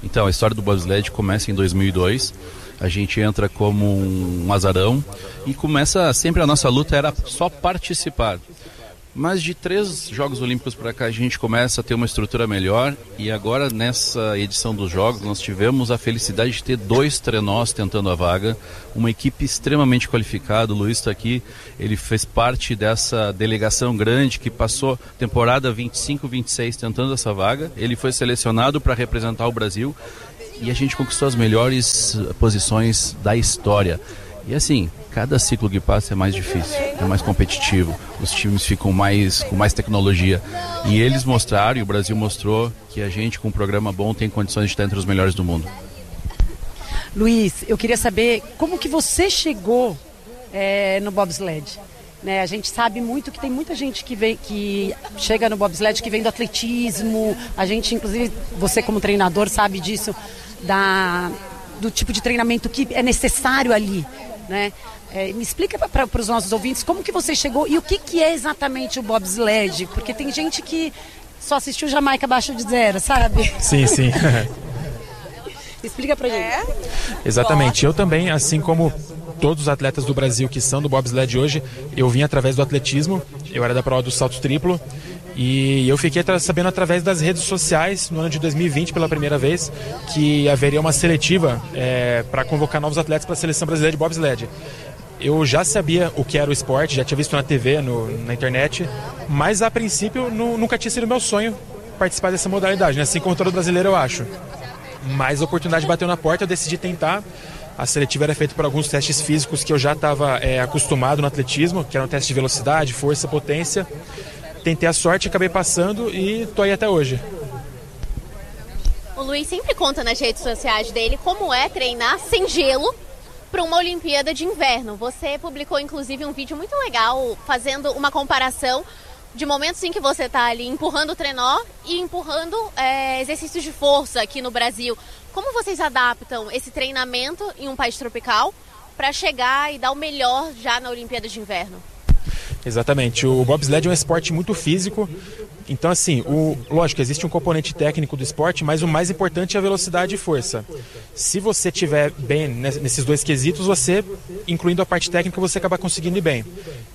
Então, a história do bobsled começa em dois mil e dois. A gente entra como um azarão e começa, sempre a nossa luta era só participar. Mas de três Jogos Olímpicos para cá a gente começa a ter uma estrutura melhor e agora nessa edição dos Jogos nós tivemos a felicidade de ter dois trenós tentando a vaga, uma equipe extremamente qualificada. O Luiz está aqui, ele fez parte dessa delegação grande que passou temporada vinte e cinco, vinte e seis tentando essa vaga. Ele foi selecionado para representar o Brasil e a gente conquistou as melhores posições da história. E assim, cada ciclo que passa é mais difícil, é mais competitivo, os times ficam mais, com mais tecnologia. E eles mostraram, e o Brasil mostrou, que a gente com um programa bom tem condições de estar entre os melhores do mundo. Luiz, eu queria saber como que você chegou é, no bobsled. Né, a gente sabe muito que tem muita gente que, vem, que chega no bobsled que vem do atletismo, a gente, inclusive, você como treinador sabe disso, da, do tipo de treinamento que é necessário ali. Né? É, me explica para os nossos ouvintes como que você chegou e o que, que é exatamente o bobsled, porque tem gente que só assistiu Jamaica abaixo de zero, sabe? Sim, sim. Explica pra gente. É? Exatamente, eu também, assim como todos os atletas do Brasil que são do bobsled hoje, eu vim através do atletismo, eu era da prova do salto triplo. E eu fiquei sabendo através das redes sociais, no ano de dois mil e vinte, pela primeira vez, que haveria uma seletiva é, para convocar novos atletas para a Seleção Brasileira de Bobsled. Eu já sabia o que era o esporte, já tinha visto na T V, no, na internet, mas a princípio nu, nunca tinha sido meu sonho participar dessa modalidade, né? Assim como todo brasileiro eu acho. Mas a oportunidade bateu na porta, eu decidi tentar. A seletiva era feita por alguns testes físicos que eu já estava é, acostumado no atletismo, que eram testes de velocidade, força, potência. Tentei a sorte, acabei passando e tô aí até hoje. O Luiz sempre conta nas redes sociais dele como é treinar sem gelo para uma Olimpíada de Inverno. Você publicou inclusive um vídeo muito legal fazendo uma comparação de momentos em que você está ali empurrando o trenó e empurrando é, exercícios de força aqui no Brasil. Como vocês adaptam esse treinamento em um país tropical para chegar e dar o melhor já na Olimpíada de Inverno? Exatamente, o bobsled é um esporte muito físico, então assim, o, lógico, existe um componente técnico do esporte, mas o mais importante é a velocidade e força. Se você estiver bem nesses dois quesitos, você, incluindo a parte técnica, você acaba conseguindo ir bem.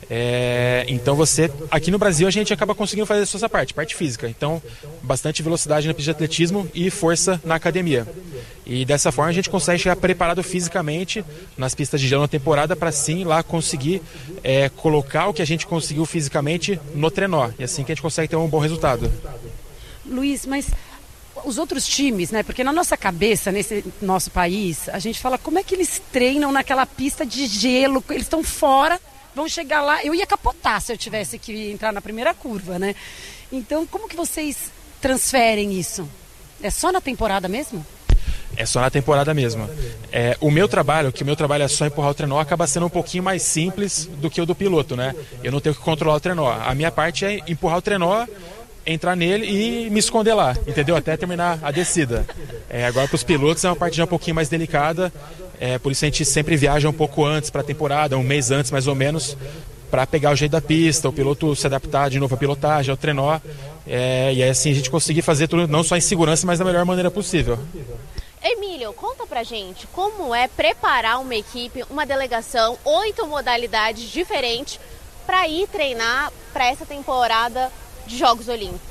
É, então você, aqui no Brasil a gente acaba conseguindo fazer essa parte, parte física, então bastante velocidade na pista de atletismo e força na academia. E dessa forma a gente consegue chegar preparado fisicamente nas pistas de gelo na temporada para sim lá conseguir é, colocar o que a gente conseguiu fisicamente no trenó. E assim que a gente consegue ter um bom resultado. Luiz, mas os outros times, né? Porque na nossa cabeça, nesse nosso país, a gente fala como é que eles treinam naquela pista de gelo, eles estão fora, vão chegar lá. Eu ia capotar se eu tivesse que entrar na primeira curva, né? Então, como que vocês transferem isso? É só na temporada mesmo? É só na temporada mesmo. É, o meu trabalho, que o meu trabalho é só empurrar o trenó, acaba sendo um pouquinho mais simples do que o do piloto, né? Eu não tenho que controlar o trenó. A minha parte é empurrar o trenó, entrar nele e me esconder lá, entendeu? Até terminar a descida. É, agora para os pilotos é uma parte já um pouquinho mais delicada, é, por isso a gente sempre viaja um pouco antes para a temporada, um mês antes mais ou menos, para pegar o jeito da pista, o piloto se adaptar de novo à pilotagem, ao trenó, é, e aí assim a gente conseguir fazer tudo não só em segurança, mas da melhor maneira possível. Emílio, conta pra gente como é preparar uma equipe, uma delegação, oito modalidades diferentes para ir treinar para essa temporada de Jogos Olímpicos.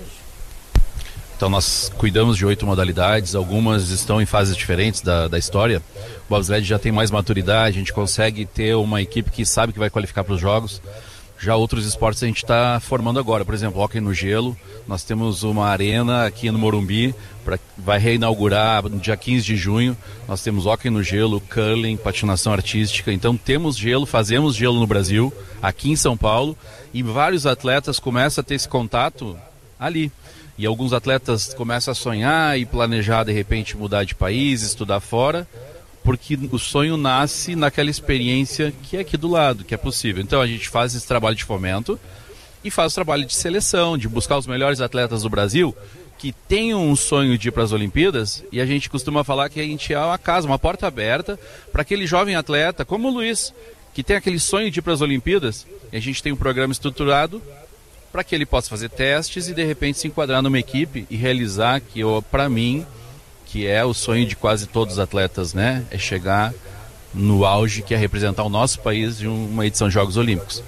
Então nós cuidamos de oito modalidades, algumas estão em fases diferentes da, da história. O bobsled já tem mais maturidade, a gente consegue ter uma equipe que sabe que vai qualificar para os Jogos. Já outros esportes a gente está formando agora, por exemplo, hóquei no gelo. Nós temos uma arena aqui no Morumbi, pra, vai reinaugurar no dia quinze de junho. Nós temos hóquei no gelo, curling, patinação artística. Então temos gelo, fazemos gelo no Brasil, aqui em São Paulo, e vários atletas começam a ter esse contato ali. E alguns atletas começam a sonhar e planejar, de repente, mudar de país, estudar fora, porque o sonho nasce naquela experiência que é aqui do lado, que é possível. Então a gente faz esse trabalho de fomento e faz o trabalho de seleção, de buscar os melhores atletas do Brasil que tenham um sonho de ir para as Olimpíadas, e a gente costuma falar que a gente é uma casa, uma porta aberta para aquele jovem atleta, como o Luiz, que tem aquele sonho de ir para as Olimpíadas, e a gente tem um programa estruturado para que ele possa fazer testes e de repente se enquadrar numa equipe e realizar que, para mim, que é o sonho de quase todos os atletas, né? É chegar no auge, que é representar o nosso país em uma edição de Jogos Olímpicos.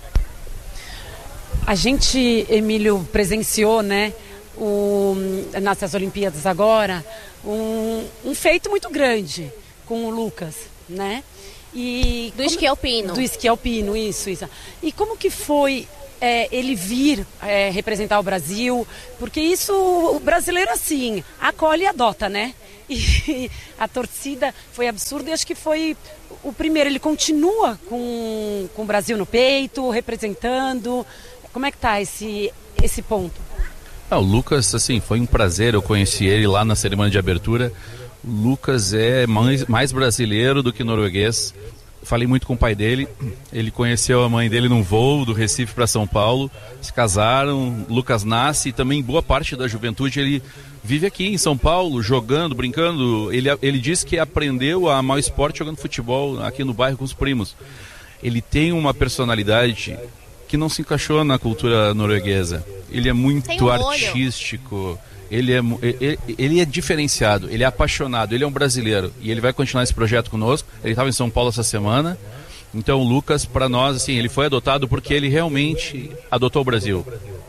A gente, Emílio, presenciou, né, o, nessas Olimpíadas agora, um, um feito muito grande com o Lucas, né? E do esqui alpino. Do esqui alpino, isso, isso. E como que foi é, ele vir é, representar o Brasil? Porque isso, o brasileiro assim, acolhe e adota, né? E a torcida foi absurda e acho que foi o primeiro. Ele continua com, com o Brasil no peito, representando. Como é que tá esse, esse ponto? Ah, o Lucas, assim, foi um prazer, eu conheci ele lá na cerimônia de abertura. O Lucas é mais, mais brasileiro do que norueguês. Falei muito com o pai dele, ele conheceu a mãe dele num voo do Recife para São Paulo, se casaram, Lucas nasce e também boa parte da juventude ele vive aqui em São Paulo, jogando, brincando. Ele, ele disse que aprendeu a amar o esporte jogando futebol aqui no bairro com os primos. Ele tem uma personalidade que não se encaixou na cultura norueguesa. Ele é muito um artístico, ele é, ele, ele é diferenciado, ele é apaixonado, ele é um brasileiro e ele vai continuar esse projeto conosco. Ele estava em São Paulo essa semana. Então o Lucas, para nós, assim, ele foi adotado porque ele realmente adotou o Brasil.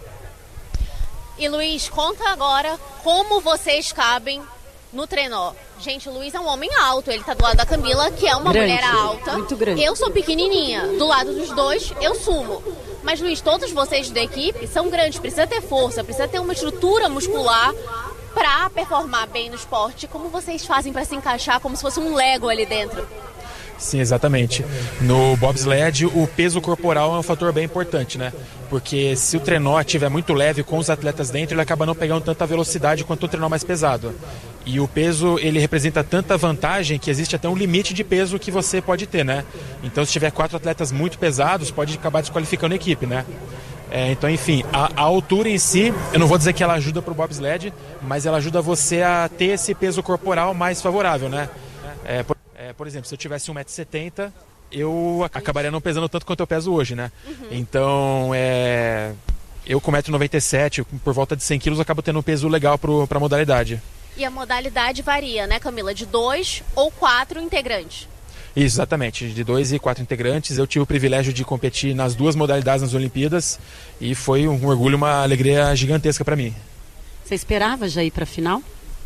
E Luiz, conta agora como vocês cabem no trenó. Gente, o Luiz é um homem alto, ele tá do lado da Camila, que é uma grande, mulher alta. Muito grande. Eu sou pequenininha, do lado dos dois eu sumo. Mas Luiz, todos vocês da equipe são grandes, precisa ter força, precisa ter uma estrutura muscular para performar bem no esporte. Como vocês fazem para se encaixar como se fosse um Lego ali dentro? Sim, exatamente. No bobsled, o peso corporal é um fator bem importante, né? Porque se o trenó estiver muito leve com os atletas dentro, ele acaba não pegando tanta velocidade quanto o trenó mais pesado. E o peso, ele representa tanta vantagem que existe até um limite de peso que você pode ter, né? Então, se tiver quatro atletas muito pesados, pode acabar desqualificando a equipe, né? É, então, enfim, a, a altura em si, eu não vou dizer que ela ajuda para o bobsled, mas ela ajuda você a ter esse peso corporal mais favorável, né? É, por, é, por exemplo, se eu tivesse um metro e setenta, eu acabaria não pesando tanto quanto eu peso hoje, né? Uhum. Então, é, eu com um metro e noventa e sete, por volta de cem quilos, acabo tendo um peso legal para a modalidade. E a modalidade varia, né, Camila? De dois ou quatro integrantes. Isso, exatamente. De dois e quatro integrantes. Eu tive o privilégio de competir nas duas modalidades nas Olimpíadas e foi um orgulho, uma alegria gigantesca para mim. Você esperava já ir para a final?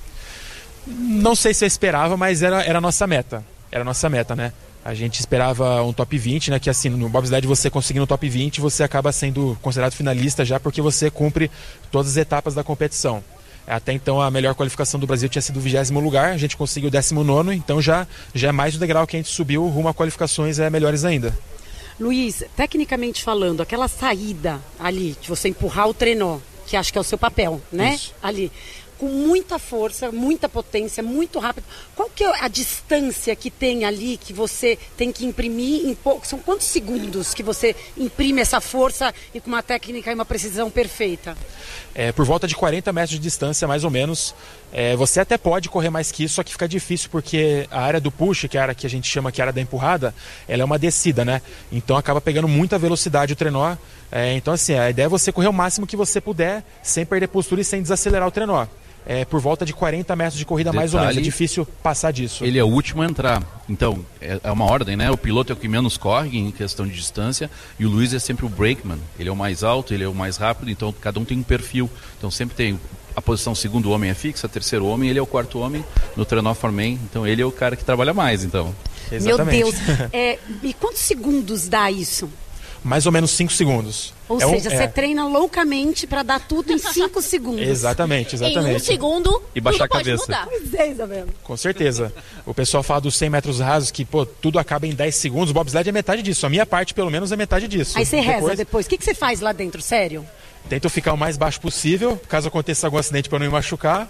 Não sei se eu esperava, mas era, era a nossa meta. Era a nossa meta, né? A gente esperava um top vinte, né? Que assim, no bobsled você conseguindo o top vinte, você acaba sendo considerado finalista já porque você cumpre todas as etapas da competição. Até então a melhor qualificação do Brasil tinha sido o vigésimo lugar, a gente conseguiu o décimo nono, então já, já é mais um degrau que a gente subiu rumo a qualificações é, melhores ainda. Luiz, tecnicamente falando, aquela saída ali, de você empurrar o trenó, que acho que é o seu papel, né? Isso. Ali, com muita força, muita potência, muito rápido. Qual que é a distância que tem ali que você tem que imprimir em pouco? São quantos segundos que você imprime essa força e com uma técnica e uma precisão perfeita? É, por volta de quarenta metros de distância, mais ou menos. É, você até pode correr mais que isso, só que fica difícil porque a área do push, que é a área que a gente chama que é a área da empurrada, ela é uma descida, né? Então acaba pegando muita velocidade o trenó. É, então assim, a ideia é você correr o máximo que você puder, sem perder postura e sem desacelerar o trenó. É, por volta de quarenta metros de corrida, detalhe, mais ou menos. É difícil passar disso. Ele é o último a entrar. Então, é, é uma ordem, né? O piloto é o que menos corre em questão de distância e o Luiz é sempre o brakeman. Ele é o mais alto, ele é o mais rápido, então cada um tem um perfil. Então sempre tem a posição segundo homem é fixa, terceiro homem, ele é o quarto homem no trenó foreman. Então ele é o cara que trabalha mais, então. Exatamente. Meu Deus. É, e quantos segundos dá isso? Mais ou menos cinco segundos. Ou é seja, um, você é... treina loucamente para dar tudo em cinco segundos. Exatamente, exatamente. Em um segundo, e baixar tudo a cabeça. Pode mudar. Pois é, Isabela. Com certeza. O pessoal fala dos cem metros rasos, que pô, tudo acaba em dez segundos. O bobsled é metade disso. A minha parte, pelo menos, é metade disso. Aí você depois... reza depois. O que, que você faz lá dentro, sério? Tento ficar o mais baixo possível, caso aconteça algum acidente para não me machucar.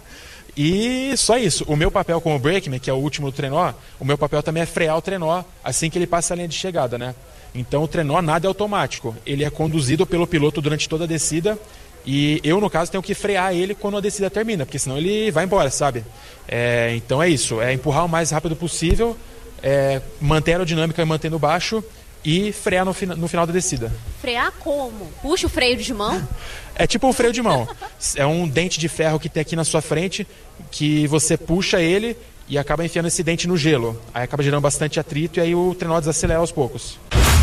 E só isso. O meu papel como brakeman, que é o último do trenó, o meu papel também é frear o trenó assim que ele passa a linha de chegada, né? Então o trenó nada é automático, ele é conduzido pelo piloto durante toda a descida e eu, no caso, tenho que frear ele quando a descida termina, porque senão ele vai embora, sabe? É, então é isso, é empurrar o mais rápido possível, é, manter a aerodinâmica mantendo baixo e frear no, no final da descida. Frear como? Puxa o freio de mão? É tipo um freio de mão. É um dente de ferro que tem aqui na sua frente, que você puxa ele e acaba enfiando esse dente no gelo. Aí acaba gerando bastante atrito e aí o trenó desacelera aos poucos.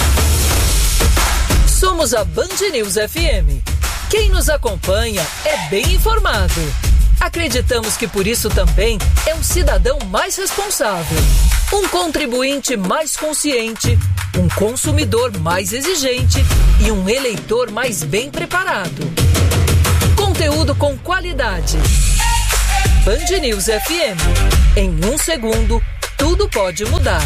Somos a Band News F M. Quem nos acompanha é bem informado. Acreditamos que por isso também é um cidadão mais responsável, um contribuinte mais consciente, um consumidor mais exigente e um eleitor mais bem preparado. Conteúdo com qualidade. Band News F M. Em um segundo, tudo pode mudar.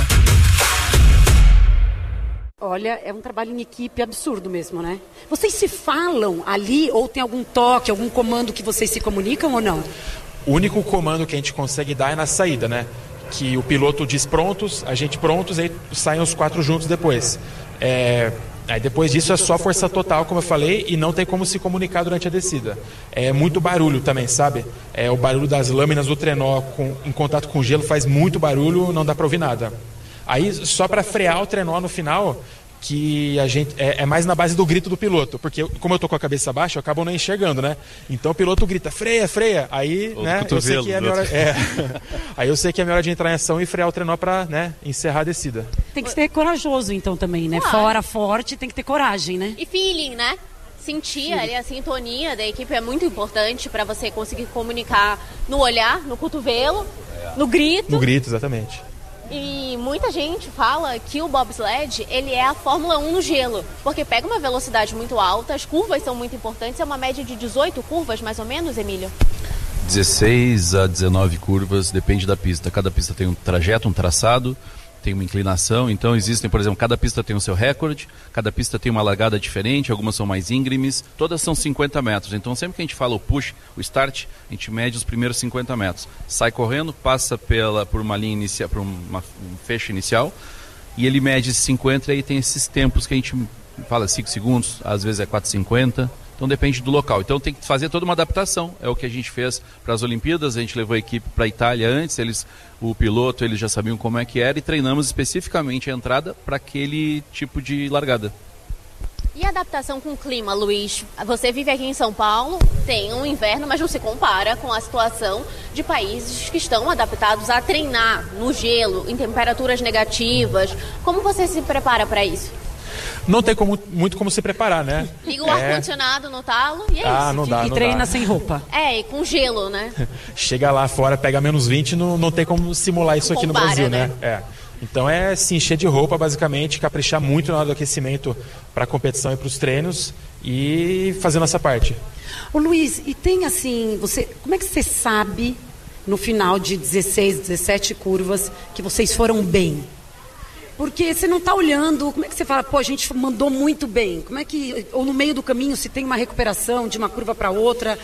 Olha, é um trabalho em equipe absurdo mesmo, né? Vocês se falam ali ou tem algum toque, algum comando que vocês se comunicam ou não? O único comando que a gente consegue dar é na saída, né? Que o piloto diz prontos, a gente prontos, aí saem os quatro juntos depois. É... Aí depois disso é só força total, como eu falei, e não tem como se comunicar durante a descida. É muito barulho também, sabe? É, o barulho das lâminas do trenó com, em contato com o gelo faz muito barulho, não dá para ouvir nada. Aí só para frear o trenó no final, que a gente é, é mais na base do grito do piloto, porque como eu tô com a cabeça baixa, eu acabo não enxergando, né? Então o piloto grita, freia, freia, aí, Ou né, eu sei que é a minha hora, é, aí eu sei que é a minha hora de entrar em ação e frear o trenó para, né, encerrar a descida. Tem que ser corajoso então também, né? Claro. Fora forte, tem que ter coragem, né? E feeling, né? Sentir ali a sintonia da equipe é muito importante para você conseguir comunicar no olhar, no cotovelo, no grito. No grito, exatamente. E muita gente fala que o bobsled, ele é a Fórmula um no gelo, porque pega uma velocidade muito alta, as curvas são muito importantes, é uma média de dezoito curvas, mais ou menos, Emílio? dezesseis a dezenove curvas, depende da pista. Cada pista tem um trajeto, um traçado, tem uma inclinação, então existem, por exemplo, cada pista tem o seu recorde, cada pista tem uma largada diferente, algumas são mais íngremes, todas são cinquenta metros, então sempre que a gente fala o push, o start, a gente mede os primeiros cinquenta metros, sai correndo, passa pela, por uma linha inicial, por uma, um fecho inicial, e ele mede cinquenta e aí tem esses tempos que a gente fala cinco segundos, às vezes é quatro e cinquenta, então depende do local. Então tem que fazer toda uma adaptação. É o que a gente fez para as Olimpíadas. A gente levou a equipe para a Itália antes. Eles, o piloto, eles já sabiam como é que era e treinamos especificamente a entrada para aquele tipo de largada. E a adaptação com o clima, Luiz? Você vive aqui em São Paulo, tem um inverno, mas não se compara com a situação de países que estão adaptados a treinar no gelo, em temperaturas negativas. Como você se prepara para isso? Não tem como, muito como se preparar, né? Liga o é... ar-condicionado no talo e é ah, isso. Não dá, e não treina dá. sem roupa. É, e com gelo, né? Chega lá fora, pega menos vinte, não, não tem como simular isso aqui Compara, no Brasil, né? né? É. Então é se encher de roupa, basicamente, caprichar muito na hora do aquecimento para a competição e para os treinos e fazer nossa parte. Ô Luiz, e tem assim, você, como é que você sabe no final de dezesseis, dezessete curvas que vocês foram bem? Porque você não está olhando, como é que você fala, pô, a gente mandou muito bem. Como é que, ou no meio do caminho, se tem uma recuperação de uma curva para outra?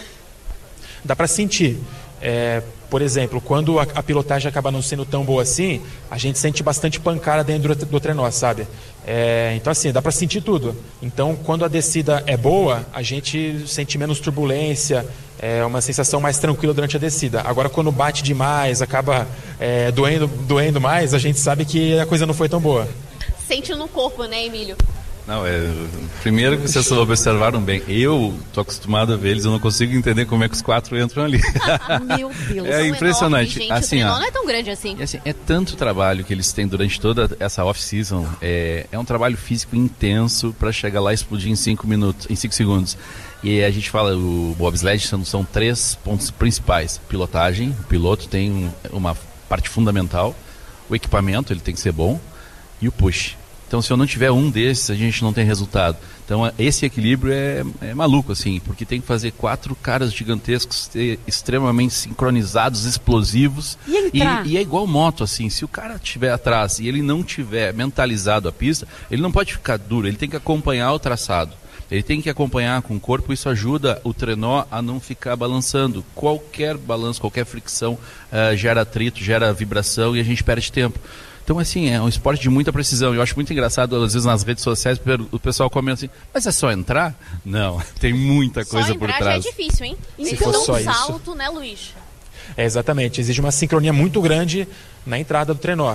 Dá para sentir. É, por exemplo, quando a, a pilotagem acaba não sendo tão boa assim, a gente sente bastante pancada dentro do, do trenó, sabe? É, então assim, dá para sentir tudo. Então quando a descida é boa, a gente sente menos turbulência, é uma sensação mais tranquila durante a descida. Agora quando bate demais, acaba é, doendo, doendo mais, a gente sabe que a coisa não foi tão boa. Sente no corpo, né, Emílio? Não, é, primeiro que vocês observaram bem, eu tô acostumado a ver eles, eu não consigo entender como é que os quatro entram ali. Meu Deus, é impressionante. Enorme, gente, assim, o trenó ó, não é tão grande assim. E, assim. É tanto trabalho que eles têm durante toda essa off-season, é, é um trabalho físico intenso para chegar lá e explodir em cinco minutos, em cinco segundos. E a gente fala, o bobsled são, são três pontos principais. Pilotagem, o piloto tem um, uma parte fundamental, o equipamento, ele tem que ser bom, e o push. Então, se eu não tiver um desses, a gente não tem resultado. Então, esse equilíbrio é, é maluco, assim, porque tem que fazer quatro caras gigantescos, extremamente sincronizados, explosivos. E, e, e é igual moto, assim, se o cara estiver atrás e ele não tiver mentalizado a pista, ele não pode ficar duro, ele tem que acompanhar o traçado. Ele tem que acompanhar com o corpo, isso ajuda o trenó a não ficar balançando. Qualquer balanço, qualquer fricção uh, gera atrito, gera vibração e a gente perde tempo. Então, assim, é um esporte de muita precisão. Eu acho muito engraçado, às vezes, nas redes sociais, o pessoal comenta assim, mas é só entrar? Não, tem muita coisa por trás. Só entrar já é difícil, hein? Se então, for só um isso. salto, né, Luiz? É, exatamente. Exige uma sincronia muito grande na entrada do trenó.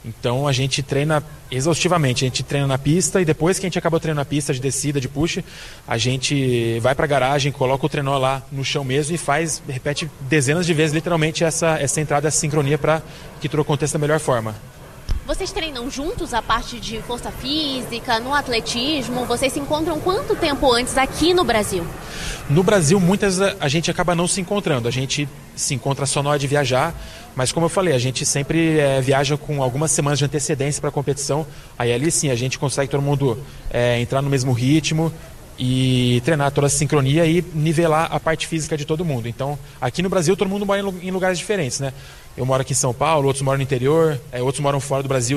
Então a gente treina exaustivamente, a gente treina na pista e depois que a gente acaba treinando na pista de descida, de push, a gente vai para a garagem, coloca o trenó lá no chão mesmo e faz, repete dezenas de vezes literalmente essa, essa entrada, essa sincronia para que tudo aconteça da melhor forma. Vocês treinam juntos a parte de força física, no atletismo? Vocês se encontram quanto tempo antes aqui no Brasil? No Brasil, muitas a gente acaba não se encontrando. A gente se encontra só na hora de viajar, mas como eu falei, a gente sempre é, viaja com algumas semanas de antecedência para a competição. Aí ali sim, a gente consegue todo mundo é, entrar no mesmo ritmo e treinar toda a sincronia e nivelar a parte física de todo mundo. Então, aqui no Brasil, todo mundo mora em lugares diferentes, né? Eu moro aqui em São Paulo, outros moram no interior, é, outros moram fora do Brasil.